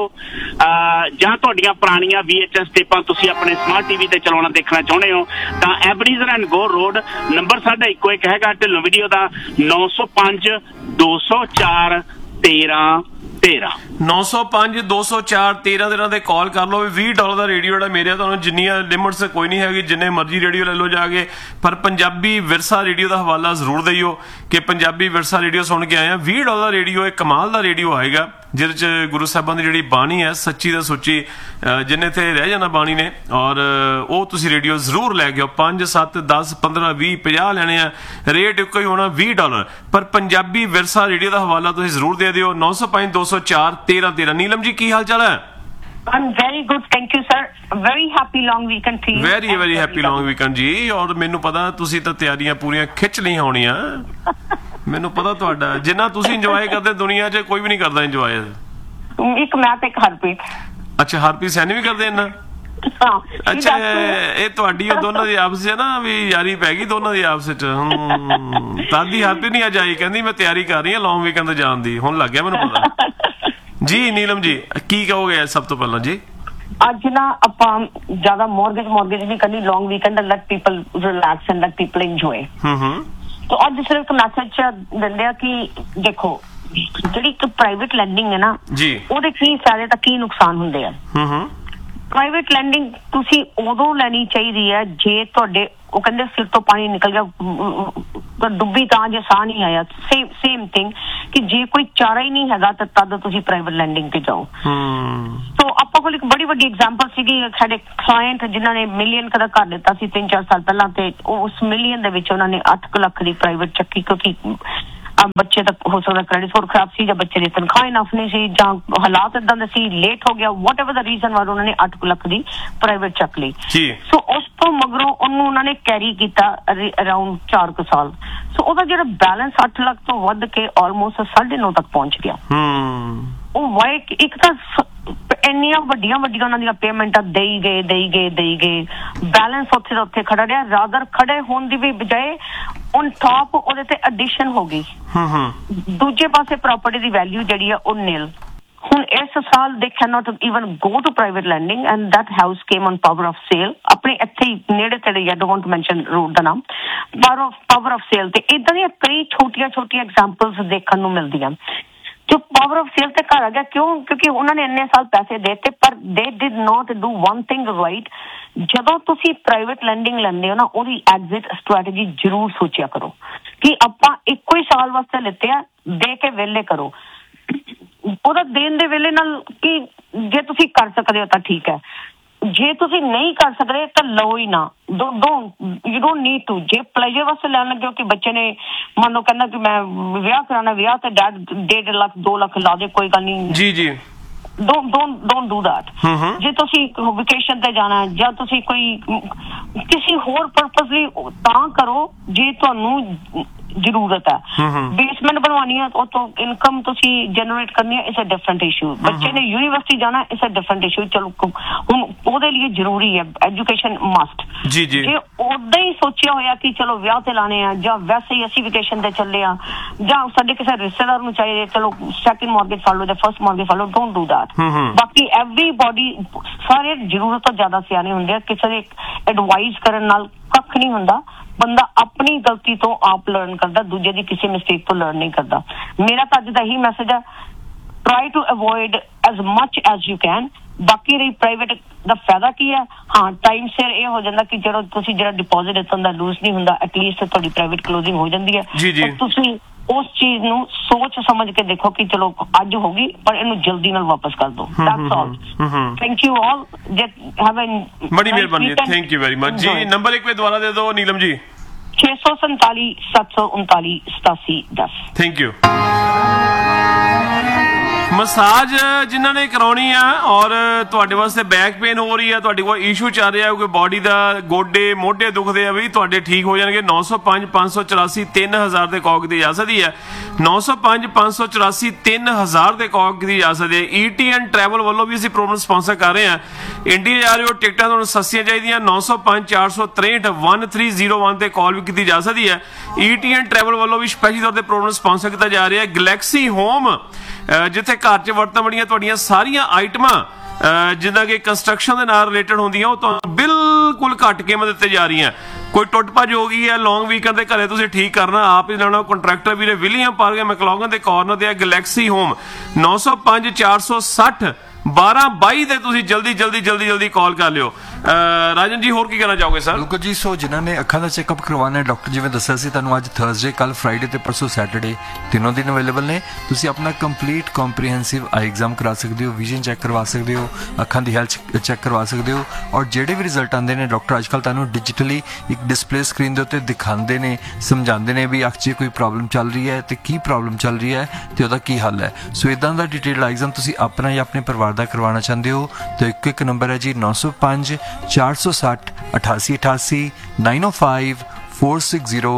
ਜਾਂ ਤੁਹਾਡੀਆਂ ਪੁਰਾਣੀਆਂ VHS ਟੇਪਾਂ ਤੁਸੀਂ ਆਪਣੇ ਸਮਾਰਟ TV ਤੇ ਚਲਾਉਣਾ ਦੇਖਣਾ ਚਾਹੁੰਦੇ ਹੋ ਤਾਂ ਐਬਰੀਜ਼ਰ ਐਂਡ ਗੋ ਰੋਡ, ਨੰਬਰ ਸਾਡਾ ਇੱਕੋ ਇੱਕ ਹੈਗਾ ਢਿੱਲੋਂ ਵੀਡੀਓ ਦਾ 905 204 13 13 905 204 13 ਤੇ ਕਾਲ ਕਰ ਲਓ। ਵੀ $20 ਦਾ ਰੇਡੀਓ ਜਿਹੜਾ ਮੇਰੇ ਤੁਹਾਨੂੰ ਜਿੰਨੀਆਂ ਲਿਮਿਟਸ ਕੋਈ ਨਹੀਂ ਹੈਗੀ, ਜਿੰਨੇ ਮਰਜ਼ੀ ਰੇਡੀਓ ਲੈ ਲਓ ਜਾ ਕੇ, ਪਰ ਪੰਜਾਬੀ ਵਿਰਸਾ ਰੇਡੀਓ ਦਾ ਹਵਾਲਾ ਜ਼ਰੂਰ ਦਿਓ ਕਿ ਪੰਜਾਬੀ ਵਿਰਸਾ ਰੇਡੀਓ ਸੁਣ ਕੇ ਆਏ ਆ। $20 ਦਾ ਰੇਡੀਓ ਇੱਕ ਕਮਾਲ ਦਾ ਰੇਡੀਓ ਆਏਗਾ ਜਿਹਦੇ 'ਚ ਗੁਰੂ ਸਾਹਿਬਾਂ ਦੀ ਜਿਹੜੀ ਬਾਣੀ ਹੈ ਸੱਚੀ ਦਾ ਸੁੱਚੀ, ਜਿੰਨੇ ਤੇ ਰਹਿ ਜਾਣਾ ਬਾਣੀ ਨੇ, ਔਰ ਉਹ ਤੁਸੀਂ ਰੇਡੀਓ ਜ਼ਰੂਰ ਲੈ ਕੇ ਆਓ। 5 7 10 15 20 50 ਲੈਣੇ ਆ, ਰੇਟ ਇੱਕੋ ਹੀ ਹੋਣਾ $20, ਪਰ ਪੰਜਾਬੀ ਵਿਰਸਾ ਰੇਡੀਓ ਦਾ ਹਵਾਲਾ ਤੁਸੀਂ ਜ਼ਰੂਰ ਦੇ ਦਿਓ। 905 204 13 13। ਨੀਲਮ ਜੀ ਕੀ ਹਾਲ ਚਾਲ ਹੈ? I'm very good, thank you sir. Very happy long weekend to you. Very happy long weekend ਜੀ। ਔਰ ਮੈਨੂੰ ਪਤਾ ਤੁਸੀਂ ਤਾਂ ਤਿਆਰੀਆਂ ਪੂਰੀਆਂ ਖਿੱਚ ਲਈਆਂ ਹੋਣੀਆਂ, ਮੈਨੂੰ ਪਤਾ ਤੁਹਾਡਾ ਜਿੰਨਾ ਤੁਸੀਂ ਇੰਜੋਏ ਕਰਦੇ ਦੁਨੀਆ 'ਚ ਕੋਈ ਵੀ ਨਹੀਂ ਕਰਦਾ ਇੰਜੋਏ। ਇੱਕ ਮੈਂ ਤੇ ਇੱਕ ਹਰਪ੍ਰੀਤ। ਅੱਛਾ, ਹਰਪ੍ਰੀਤ ਸੈਣੀ ਵੀ ਕਰਦੇ ਇੰਨਾ? ਅੱਛਾ, ਇਹ ਤੁਹਾਡੀ ਉਹ ਦੋਨਾਂ ਦੀ ਆਪਸ 'ਚ ਨਾ ਵੀ ਯਾਰੀ ਪੈ ਗਈ ਦੋਨਾਂ ਦੀ ਆਪਸ 'ਚ। ਤਾਦੀ ਹਰਪ੍ਰੀਤ ਨਹੀਂ ਅੱਜ ਆਈ, ਕਹਿੰਦੀ ਮੈਂ ਤਿਆਰੀ ਕਰ ਰਹੀ ਹਾਂ ਲੌਂਗ ਵੀਕਐਂਡ ਤੇ ਜਾਣ ਦੀ। ਹੁਣ ਲੱਗ ਗਿਆ ਮੈਨੂੰ ਪਤਾ ਜੀ। ਨੀਲਮ ਜੀ ਕੀ ਕਹੋਗੇ ਸਭ ਤੋਂ ਪਹਿਲਾਂ ਜੀ? ਅੱਜ ਨਾ ਆਪਾਂ ਜ਼ਿਆਦਾ ਮੌਰਗੇਜ ਨਹੀਂ ਕਰਨੀ, ਲੌਂਗ weekend light people relax and light people enjoy. तो ਅੱਜ ਸਿਰਫ ਇੱਕ ਮੈਸੇਜ ਦਿੰਦੇ ਆ ਕਿ ਦੇਖੋ ਜਿਹੜੀ ਇੱਕ ਪ੍ਰਾਈਵੇਟ ਲੈਂਡਿੰਗ ਹੈ ਨਾ ਜੀ, ਉਹਦੇ ਕੀ ਫਾਇਦੇ ਤਾਂ ਕੀ ਨੁਕਸਾਨ ਹੁੰਦੇ ਆ। ਪ੍ਰਾਈਵੇਟ ਲੈਂਡਿੰਗ ਤੁਸੀਂ ਉਦੋਂ ਲੈਣੀ ਚਾਹੀਦੀ ਹੈ ਜੇ ਤੁਹਾਡੇ ਉਹ ਕਹਿੰਦੇ ਸਿਰ ਤੋਂ ਪਾਣੀ ਨਿਕਲ ਗਿਆ ਡੁੱਬੀ ਤਾਂ ਜੇ ਸਾਹ ਨਹੀਂ ਆਇਆ। ਸੇਮ ਥਿੰਗ ਕਿ ਜੇ ਕੋਈ ਚਾਰਾ ਹੀ ਨਹੀਂ ਹੈਗਾ ਤਾਂ ਤਦ ਤੁਸੀਂ ਪ੍ਰਾਈਵੇਟ ਲੈਂਡਿੰਗ ਤੇ ਜਾਓ। ਸੋ ਆਪਾਂ ਕੋਲ ਇੱਕ ਬੜੀ ਵੱਡੀ ਐਗਜ਼ਾਮਪਲ ਸੀਗੀ, ਸਾਡੇ ਕਲਾਇੰਟ ਜਿਨ੍ਹਾਂ ਨੇ ਮਿਲੀਅਨ ਦਾ ਘਰ ਦਿੱਤਾ ਸੀ 3-4 ਸਾਲ ਪਹਿਲਾਂ, ਤੇ ਉਸ ਮਿਲੀਅਨ ਦੇ ਵਿੱਚ ਉਹਨਾਂ ਨੇ 8 ਲੱਖ ਦੀ ਪ੍ਰਾਈਵੇਟ ਚੱਕੀ, ਕਿਉਂਕਿ ਬੱਚੇ ਦਾ ਹੋ ਸਕਦਾ ਕ੍ਰੈਡਿਟ ਸਕੋਰ ਖਰਾਬ ਸੀ ਜਾਂ ਬੱਚੇ ਦੀ ਤਨਖਾਹ ਇਨਫ ਨਹੀਂ ਸੀ ਜਾਂ ਹਾਲਾਤ ਏਦਾਂ ਦੇ ਸੀ, ਲੇਟ ਹੋ ਗਿਆ, ਵਾਟਐਵਰ ਦਾ ਰੀਜ਼ਨ ਵਾਰ ਉਹਨਾਂ ਨੇ 8 ਲੱਖ ਦੀ ਪ੍ਰਾਈਵੇਟ ਚੱਕ ਲਈ। ਸੋ ਉਸ ਤੋਂ ਮਗਰੋਂ ਉਹਨੂੰ ਉਹਨਾਂ ਨੇ ਕੈਰੀ ਕੀਤਾ ਅਰਾਊਂਡ 4 ਸਾਲ। ਸੋ ਉਹਦਾ ਜਿਹੜਾ ਬੈਲੈਂਸ 8 ਲੱਖ ਤੋਂ ਵੱਧ ਕੇ ਆਲਮੋਸਟ 9.5 ਤੱਕ ਪਹੁੰਚ ਗਿਆ। ਉਹ ਵਾਈ ਇੱਕ ਤਾਂ ਇੰਨੀਆਂ ਵੱਡੀਆਂ ਉਹਨਾਂ ਦੀਆਂ ਪੇਮੈਂਟਾਂ ਦੇਈ ਗਏ, ਬੈਲੈਂਸ ਉੱਥੇ ਦਾ ਉੱਥੇ ਖੜਾ ਰਿਹਾ, ਰਾਦਰ ਖੜੇ ਹੋਣ ਦੀ ਵੀ ਬਜਾਏ ਔਨ ਟਾਪ ਉਹਦੇ ਤੇ ਐਡੀਸ਼ਨ ਹੋ ਗਈ। ਦੂਜੇ ਪਾਸੇ ਪ੍ਰਾਪਰਟੀ ਦੀ ਵੈਲਿਊ ਜਿਹੜੀ ਆ ਉਹ ਨਿਲ। ਹੁਣ ਇਸ ਸਾਲ ਦੇ cannot even go to private landing and that house came on power of sale, ਆਪਣੇ ਇੱਥੇ ਹੀ ਨੇੜੇ ਤੇੜੇ, I don't want to mention road ਦਾ ਨਾਮ, ਪਾਵਰ ਆਫ ਸੇਲ। ਤੇ ਇਦਾਂ ਦੀਆਂ ਕਈ ਛੋਟੀਆਂ ਐਗਜ਼ਾਮਪਲਸ ਦੇਖਣ ਨੂੰ ਮਿਲਦੀਆਂ ਜੋ ਪਾਵਰ ਆਫ ਸੇਲ ਤੇ ਘਰ ਆ ਗਿਆ। ਕਿਉਂ? ਕਿਉਂਕਿ ਉਹਨਾਂ ਨੇ ਇੰਨੇ ਸਾਲ ਪੈਸੇ ਦੇਤੇ ਪਰ ਦੇ did note do one thing right. ਜਦੋਂ ਤੁਸੀਂ ਪ੍ਰਾਈਵੇਟ ਲੈਂਡਿੰਗ ਲੈਂਦੇ ਹੋ ਨਾ, ਉਹਦੀ ਐਗਜ਼ਿਟ ਸਟ੍ਰੈਟਜੀ ਜ਼ਰੂਰ ਸੋਚਿਆ ਕਰੋ ਕਿ ਆਪਾਂ ਇੱਕੋ ਹੀ ਸਾਲ ਵਾਸਤੇ ਲਿੱਤੇ ਆ, ਦੇ ਕੇ ਵਿਹਲੇ ਕਰੋ। ਉਹਦਾ ਦੇਣ ਦੇ ਵੇਲੇ ਨਾਲ ਕਿ ਜੇ ਤੁਸੀਂ ਕਰ ਸਕਦੇ ਹੋ ਤਾਂ ਠੀਕ ਹੈ, ਜੇ ਤੁਸੀਂ ਨਹੀਂ ਕਰ ਸਕਦੇ ਤਾਂ ਲਓ ਹੀ ਨਾ। You don't need to. ਜੇ ਪਲੇਜਰ ਵਾਸਤੇ ਲੈਣ ਲੱਗੇ ਹੋ ਕਿ ਬੱਚੇ ਨੇ ਮੰਨ ਲਓ ਕਹਿੰਦਾ ਕਿ ਮੈਂ ਵਿਆਹ ਕਰਾਉਣਾ, ਵਿਆਹ ਤੇ ਡੈਡ 1.5 ਲੱਖ 2 ਲੱਖ ਲਾ ਦੇ, ਕੋਈ ਗੱਲ ਨਹੀਂ ਜੀ, don't do that। ਜੇ ਤੁਸੀਂ ਵੈਕੇਸ਼ਨ ਤੇ ਜਾਣਾ ਜਾਂ ਤੁਸੀਂ ਕੋਈ ਕਿਸੇ ਹੋਰ ਪਰਪਸ ਲਈ ਤਾਂ ਕਰੋ ਜੇ ਤੁਹਾਨੂੰ ਜ਼ਰੂਰਤ ਹੈ। ਬੇਸਮੈਂਟ ਬਣਵਾਉਣੀ ਹੈ, ਉਹ ਤੋਂ ਇਨਕਮ ਤੁਸੀਂ ਜਨਰੇਟ ਕਰਨੀ ਹੈ, ਇਟਸ ਅ ਡਿਫਰੈਂਟ ਇਸ਼ੂ। ਬੱਚੇ ਨੇ ਯੂਨੀਵਰਸਿਟੀ ਜਾਣਾ, ਇਟਸ ਅ ਡਿਫਰੈਂਟ ਇਸ਼ੂ। ਚਲੋ ਹੁਣ ਉਹਦੇ ਲਈ ਜ਼ਰੂਰੀ ਹੈ ਐਜੂਕੇਸ਼ਨ ਮਸਟ। ਜੇ ਉਦਾਂ ਹੀ ਸੋਚਿਆ ਹੋਇਆ ਕਿ ਚਲੋ ਵਿਆਹ ਤੇ ਲਾਣੇ ਆ ਜਾਂ ਵੈਸੇ ਹੀ ਅਸੀਂ ਵੈਕੇਸ਼ਨ ਤੇ ਚੱਲੇ ਆ ਜਾਂ ਸਾਡੇ ਕਿਸੇ ਰਿਸ਼ਤੇਦਾਰ ਨੂੰ ਚਾਹੀਦੇ, ਚਲੋ ਸੈਕਿੰਡ ਮਾਰਗੇਜ ਫੜ ਲਓ ਜਾਂ ਫਸਟ ਮਾਰਗੇਜ ਫੜ ਲਓ, ਡੋਂਟ ਡੂ ਦੈਟ। ਬਾਕੀ ਐਵਰੀਬਾਡੀ, ਸਾਰੇ ਜ਼ਰੂਰਤ ਤੋਂ ਜ਼ਿਆਦਾ ਸਿਆਣੇ ਹੁੰਦੇ ਆ, ਕਿਸੇ ਦੇ ਐਡਵਾਈਸ ਕਰਨ ਨਾਲ ਕੱਖ ਨਹੀਂ ਹੁੰਦਾ। ਬੰਦਾ ਆਪਣੀ ਗਲਤੀ ਤੋਂ ਆਪ ਲਰਨ ਕਰਦਾ, ਦੂਜੇ ਦੀ ਕਿਸੇ ਮਿਸਟੇਕ ਤੋਂ ਲਰਨ ਨਹੀਂ ਕਰਦਾ। ਮੇਰਾ ਤਾਂ ਅੱਜ ਦਾ ਇਹੀ ਮੈਸੇਜ ਹੈ, try to avoid as much as you can. ਬਾਕੀ ਰਹੀ ਪ੍ਰਾਈਵੇਟ ਦਾ ਫਾਇਦਾ ਕੀ ਹੈ, ਹਾਂ ਟਾਈਮ ਸਿਰ ਇਹ ਹੋ ਜਾਂਦਾ ਕਿ ਜਦੋਂ ਤੁਸੀਂ ਜਿਹੜਾ ਡਿਪੋਜ਼ਿਟ ਦਿੱਤਾ ਹੁੰਦਾ ਲੂਜ਼ ਨਹੀਂ ਹੁੰਦਾ, ਐਟਲੀਸਟ ਤੁਹਾਡੀ ਪ੍ਰਾਈਵੇਟ ਕਲੋਜ਼ਿੰਗ ਹੋ ਜਾਂਦੀ ਹੈ। ਤੁਸੀਂ ਉਸ ਚੀਜ਼ ਨੂੰ ਸੋਚ ਸਮਝ ਕੇ ਦੇਖੋ ਕਿ ਚਲੋ ਅੱਜ ਹੋ ਗਈ ਪਰ ਇਹਨੂੰ ਜਲਦੀ ਨਾਲ ਵਾਪਸ ਕਰ ਦੋ। That's all. Thank you all. ਬੜੀ ਮਿਹਰਬਾਨੀ, ਥੈਂਕ ਯੂ ਵੈਰੀ ਮਚ ਜੀ। ਨੰਬਰ ਇੱਕ ਵਾਰ ਦੁਬਾਰਾ ਦੇ ਦਿਓ Neelam ji. 647 739 87 10। Thank you. Massage ਜਿਨ੍ਹਾਂ ਨੇ ਕਰਾਉਣੀ ਆ ਔਰ ਤੁਹਾਡੇ ਵਾਸਤੇ ਬੈਕ ਪੇਨ ਹੋ ਰਹੀ ਆ, ਤੁਹਾਡੇ ਕੋਲ ਇਸ਼ੂ ਚੱਲ ਰਿਹਾ ਕੋਈ ਬਾਡੀ ਦਾ, ਗੋਡੇ ਮੋਢੇ ਦੁਖਦੇ ਆ, ਵੀ ਤੁਹਾਡੇ ਠੀਕ ਹੋ ਜਾਣਗੇ। 905 584 3000 ਦੇ ਕਾਲ ਕੀਤੀ ਜਾ ਸਕਦੀ ਹੈ। 905 584 3000 ਦੇ ਕਾਲ ਕੀਤੀ ਜਾ ਸਕਦੀ ਹੈ। ETN ਟਰੈਵਲ ਵੱਲੋਂ ਵੀ ਅਸੀਂ ਪ੍ਰੋਗਰਾਮ ਸਪਾਂਸਰ ਕਰ ਰਹੇ ਹਾਂ। ਇੰਡੀਆ ਜਾ ਰਹੇ ਹੋ, ਟਿਕਟਾਂ ਤੁਹਾਨੂੰ ਸਸਤੀਆਂ ਚਾਹੀਦੀਆਂ, 905 463 1301 ਤੇ ਕਾਲ ਵੀ ਕੀਤੀ ਜਾ ਸਕਦੀ ਹੈ। ETN ਟਰੈਵਲ ਵੱਲੋਂ ਵੀ ਸਪੈਸ਼ਲ ਤੌਰ ਤੇ ਪ੍ਰੋਗਰਾਮ ਸਪਾਂਸਰ ਕੀਤਾ ਜਾ ਰਿਹਾ ਹੈ। ਗਲੈਕਸੀ ਹੋਮ, ਜਿੱਥੇ ਘਰ 'ਚ ਵਰਤਣ ਵਾਲੀਆਂ ਤੁਹਾਡੀਆਂ ਸਾਰੀਆਂ ਆਈਟਮਾਂ ਜਿੱਦਾਂ ਕਿ ਕੰਸਟਰਕਸ਼ਨ ਦੇ ਨਾਲ ਰਿਲੇਟਡ ਹੁੰਦੀਆਂ, ਉਹ ਤੁਹਾਨੂੰ ਬਿਲਕੁਲ ਘੱਟ ਕੀਮਤ ਦਿੱਤੇ ਜਾ ਰਹੀਆਂ। ਕੋਈ ਟੁੱਟ ਭੱਜ ਹੋ ਗਈ ਹੈ, ਲੌਂਗ ਵੀਕਐਂਡ ਦੇ ਘਰੇ ਤੁਸੀਂ ਠੀਕ ਕਰਨਾ, ਆਪ ਹੀ ਲੈਣਾ, ਕੰਟਰੈਕਟਰ ਵੀਰੇ ਵਿਲੀਅਮ ਪਾਰਕ ਮੈਕਲੋਗਨ ਦੇ ਕਾਰਨਰ ਤੇ ਹੈ ਗਲੈਕਸੀ ਹੋਮ। 905 460 1222 ਤੇ ਤੁਸੀਂ ਜਲਦੀ ਕਾਲ ਕਰ ਲਿਓ। ਰਾਜਨ ਜੀ ਹੋਰ ਕੀ ਕਹਿਣਾ ਚਾਹੋਗੇ ਸਰ? ਬਿਲਕੁਲ ਜੀ, ਸੋ ਜਿਨ੍ਹਾਂ ਨੇ ਅੱਖਾਂ ਦਾ ਚੈੱਕਅਪ ਕਰਵਾਉਣਾ ਹੈ, ਡਾਕਟਰ ਜਿਵੇਂ ਦੱਸਿਆ ਸੀ ਤੁਹਾਨੂੰ, ਅੱਜ ਥਰਸਡੇ, ਕੱਲ ਫਰਾਈਡੇ ਤੇ ਪਰਸੋਂ ਸੈਟਰਡੇ ਤਿੰਨੋਂ ਦਿਨ ਅਵੇਲੇਬਲ ਨੇ। ਤੁਸੀਂ ਆਪਣਾ ਕੰਪਲੀਟ ਕੰਪਰੀਹੈਂਸਿਵ ਆਈ ਐਗਜ਼ਾਮ ਕਰਾ ਸਕਦੇ ਹੋ, ਵਿਜ਼ਨ ਚੈੱਕ ਕਰਵਾ ਸਕਦੇ ਹੋ, ਅੱਖਾਂ ਦੀ ਹੈਲਥ ਚੈੱਕ ਕਰਵਾ ਸਕਦੇ ਹੋ, ਔਰ ਜਿਹੜੇ ਵੀ ਰਿਜ਼ਲਟ ਆਉਂਦੇ ਨੇ ਡਾਕਟਰ ਅੱਜ ਕੱਲ੍ਹ ਤੁਹਾਨੂੰ ਡਿਜੀਟਲੀ ਇੱਕ ਡਿਸਪਲੇ ਸਕਰੀਨ ਦੇ ਉੱਤੇ ਦਿਖਾਉਂਦੇ ਨੇ, ਸਮਝਾਉਂਦੇ ਨੇ ਵੀ ਅੱਖ 'ਚ ਕੋਈ ਪ੍ਰੋਬਲਮ ਚੱਲ ਰਹੀ ਹੈ ਤੇ ਕੀ ਪ੍ਰੋਬਲਮ ਚੱਲ ਰਹੀ ਹੈ ਤੇ ਉਹਦਾ ਕੀ ਹੱਲ ਹੈ। ਸੋ ਇਦਾਂ ਦਾ ਡਿਟੇਲ ਐਗਜ਼ਾਮ ਤੁਸੀਂ ਆਪਣਾ ਜਾਂ ਆਪਣੇ ਪਰਿਵਾਰ ਦਾ ਕਰਵਾਉਣਾ ਚਾਹੁੰਦੇ ਹੋ ਤਾਂ ਇੱਕ ਨੰਬਰ ਹੈ ਜੀ 905 460 8888 905 460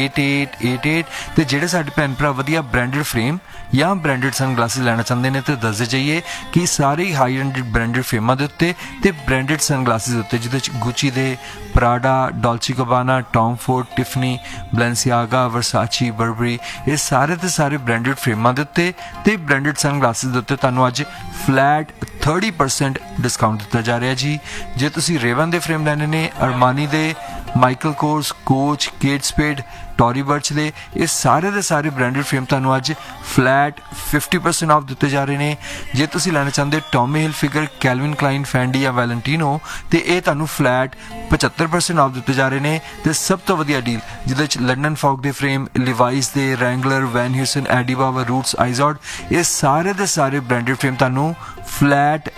8888 ਤੇ ਜਿਹੜੇ ਸਾਡੇ ਭੈਣ ਭਰਾ ਵਧੀਆ ਬ੍ਰਾਂਡਡ ਫਰੇਮ ਜਾਂ ਬ੍ਰਾਂਡਡ ਸਨਗਲਾਸਿਸ ਲੈਣਾ ਚਾਹੁੰਦੇ ਨੇ ਤੇ ਦੱਸਦੇ ਜਾਈਏ ਕਿ ਸਾਰੇ ਹਾਈ ਐਂਡ ਬ੍ਰਾਂਡਡ ਫਰੇਮਾਂ ਦੇ ਉੱਤੇ ਤੇ ਬ੍ਰਾਂਡਡ ਸਨਗਲਾਸਿਸ ਦੇ ਉੱਤੇ, ਜਿਹਦੇ ਚ ਗੁੱਚੀ ਦੇ, ਪ੍ਰਾਡਾ, ਡੋਲਚੀ ਗਬਾਨਾ, ਟੌਮ ਫੋਰਡ, ਟਿਫਨੀ, ਬਲੈਂਸੀਆਗਾ, ਵਰਸਾਚੀ, ਬਰਬਰੀ, ਇਹ ਸਾਰੇ ਦੇ ਸਾਰੇ ਬ੍ਰਾਂਡਡ ਫਰੇਮਾਂ ਦੇ ਉੱਤੇ ਤੇ ਬ੍ਰਾਂਡਡ ਸਨਗਲਾਸਿਸ ਦੇ ਉੱਤੇ ਤੁਹਾਨੂੰ ਅੱਜ ਫਲੈਟ 30% ਡਿਸਕਾਊਂਟ ਦਿੱਤਾ ਜਾ ਰਿਹਾ ਜੀ। ਜੇ ਤੁਸੀਂ ਰੇਵਨ ਦੇ ਫਰੇਮ ਲੈਣੇ ਨੇ, ਅਰਮਾਨੀ ਦੇ, Michael Kors, coach, Kate ਸਪੇਡ, Tory ਬਰਚ ਦੇ, ਇਹ ਸਾਰੇ ਦੇ ਸਾਰੇ ਬ੍ਰਾਂਡਡ ਫਰੇਮ ਤੁਹਾਨੂੰ ਅੱਜ ਫਲੈਟ 50% ਆਫ ਦਿੱਤੇ ਜਾ ਰਹੇ ਨੇ। ਜੇ ਤੁਸੀਂ ਲੈਣਾ ਚਾਹੁੰਦੇ ਟੌਮੀ ਹਿਲ ਫਿਗਰ, ਕੈਲਵਿਨ ਕਲਾਈਨ, ਫੈਂਡੀ ਜਾਂ ਵੈਲੈਂਟੀਨੋ, ਤੇ ਇਹ ਤੁਹਾਨੂੰ ਫਲੈਟ 75% ਆਫ ਦਿੱਤੇ ਜਾ ਰਹੇ ਨੇ। ਤੇ ਸਭ ਤੋਂ ਵਧੀਆ ਡੀਲ ਜਿਹਦੇ ਵਿੱਚ ਲੰਡਨ ਫੌਗ ਦੇ ਫਰੇਮ, ਲਿਵਾਈਸ ਦੇ, ਰੈਂਗਲਰ, ਵੈਨ ਹਿਊਸਨ, ਐਡੀਬਾਵਾ, ਰੂਟਸ, ਆਈਜ਼ੌਡ, ਇਹ ਸਾਰੇ ਦੇ ਸਾਰੇ ਬ੍ਰਾਂਡਡ ਫਰੇਮ ਤੁਹਾਨੂੰ ਫਲੈਟ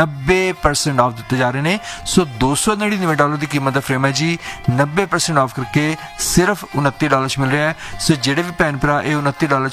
90% ਆਫ ਦਿੱਤੇ ਜਾ ਰਹੇ ਨੇ। ਸੋ $299 ਦੀ ਕੀਮਤ ਦਾ ਫਰੇਮ ਹੈ ਜੀ, 90% ਆਫ ਕਰਕੇ ਸਿਰਫ $29 ਮਿਲ ਰਿਹਾ ਹੈ। ਸੋ ਜਿਹੜੇ ਵੀ ਭੈਣ ਭਰਾ ਇਹ $29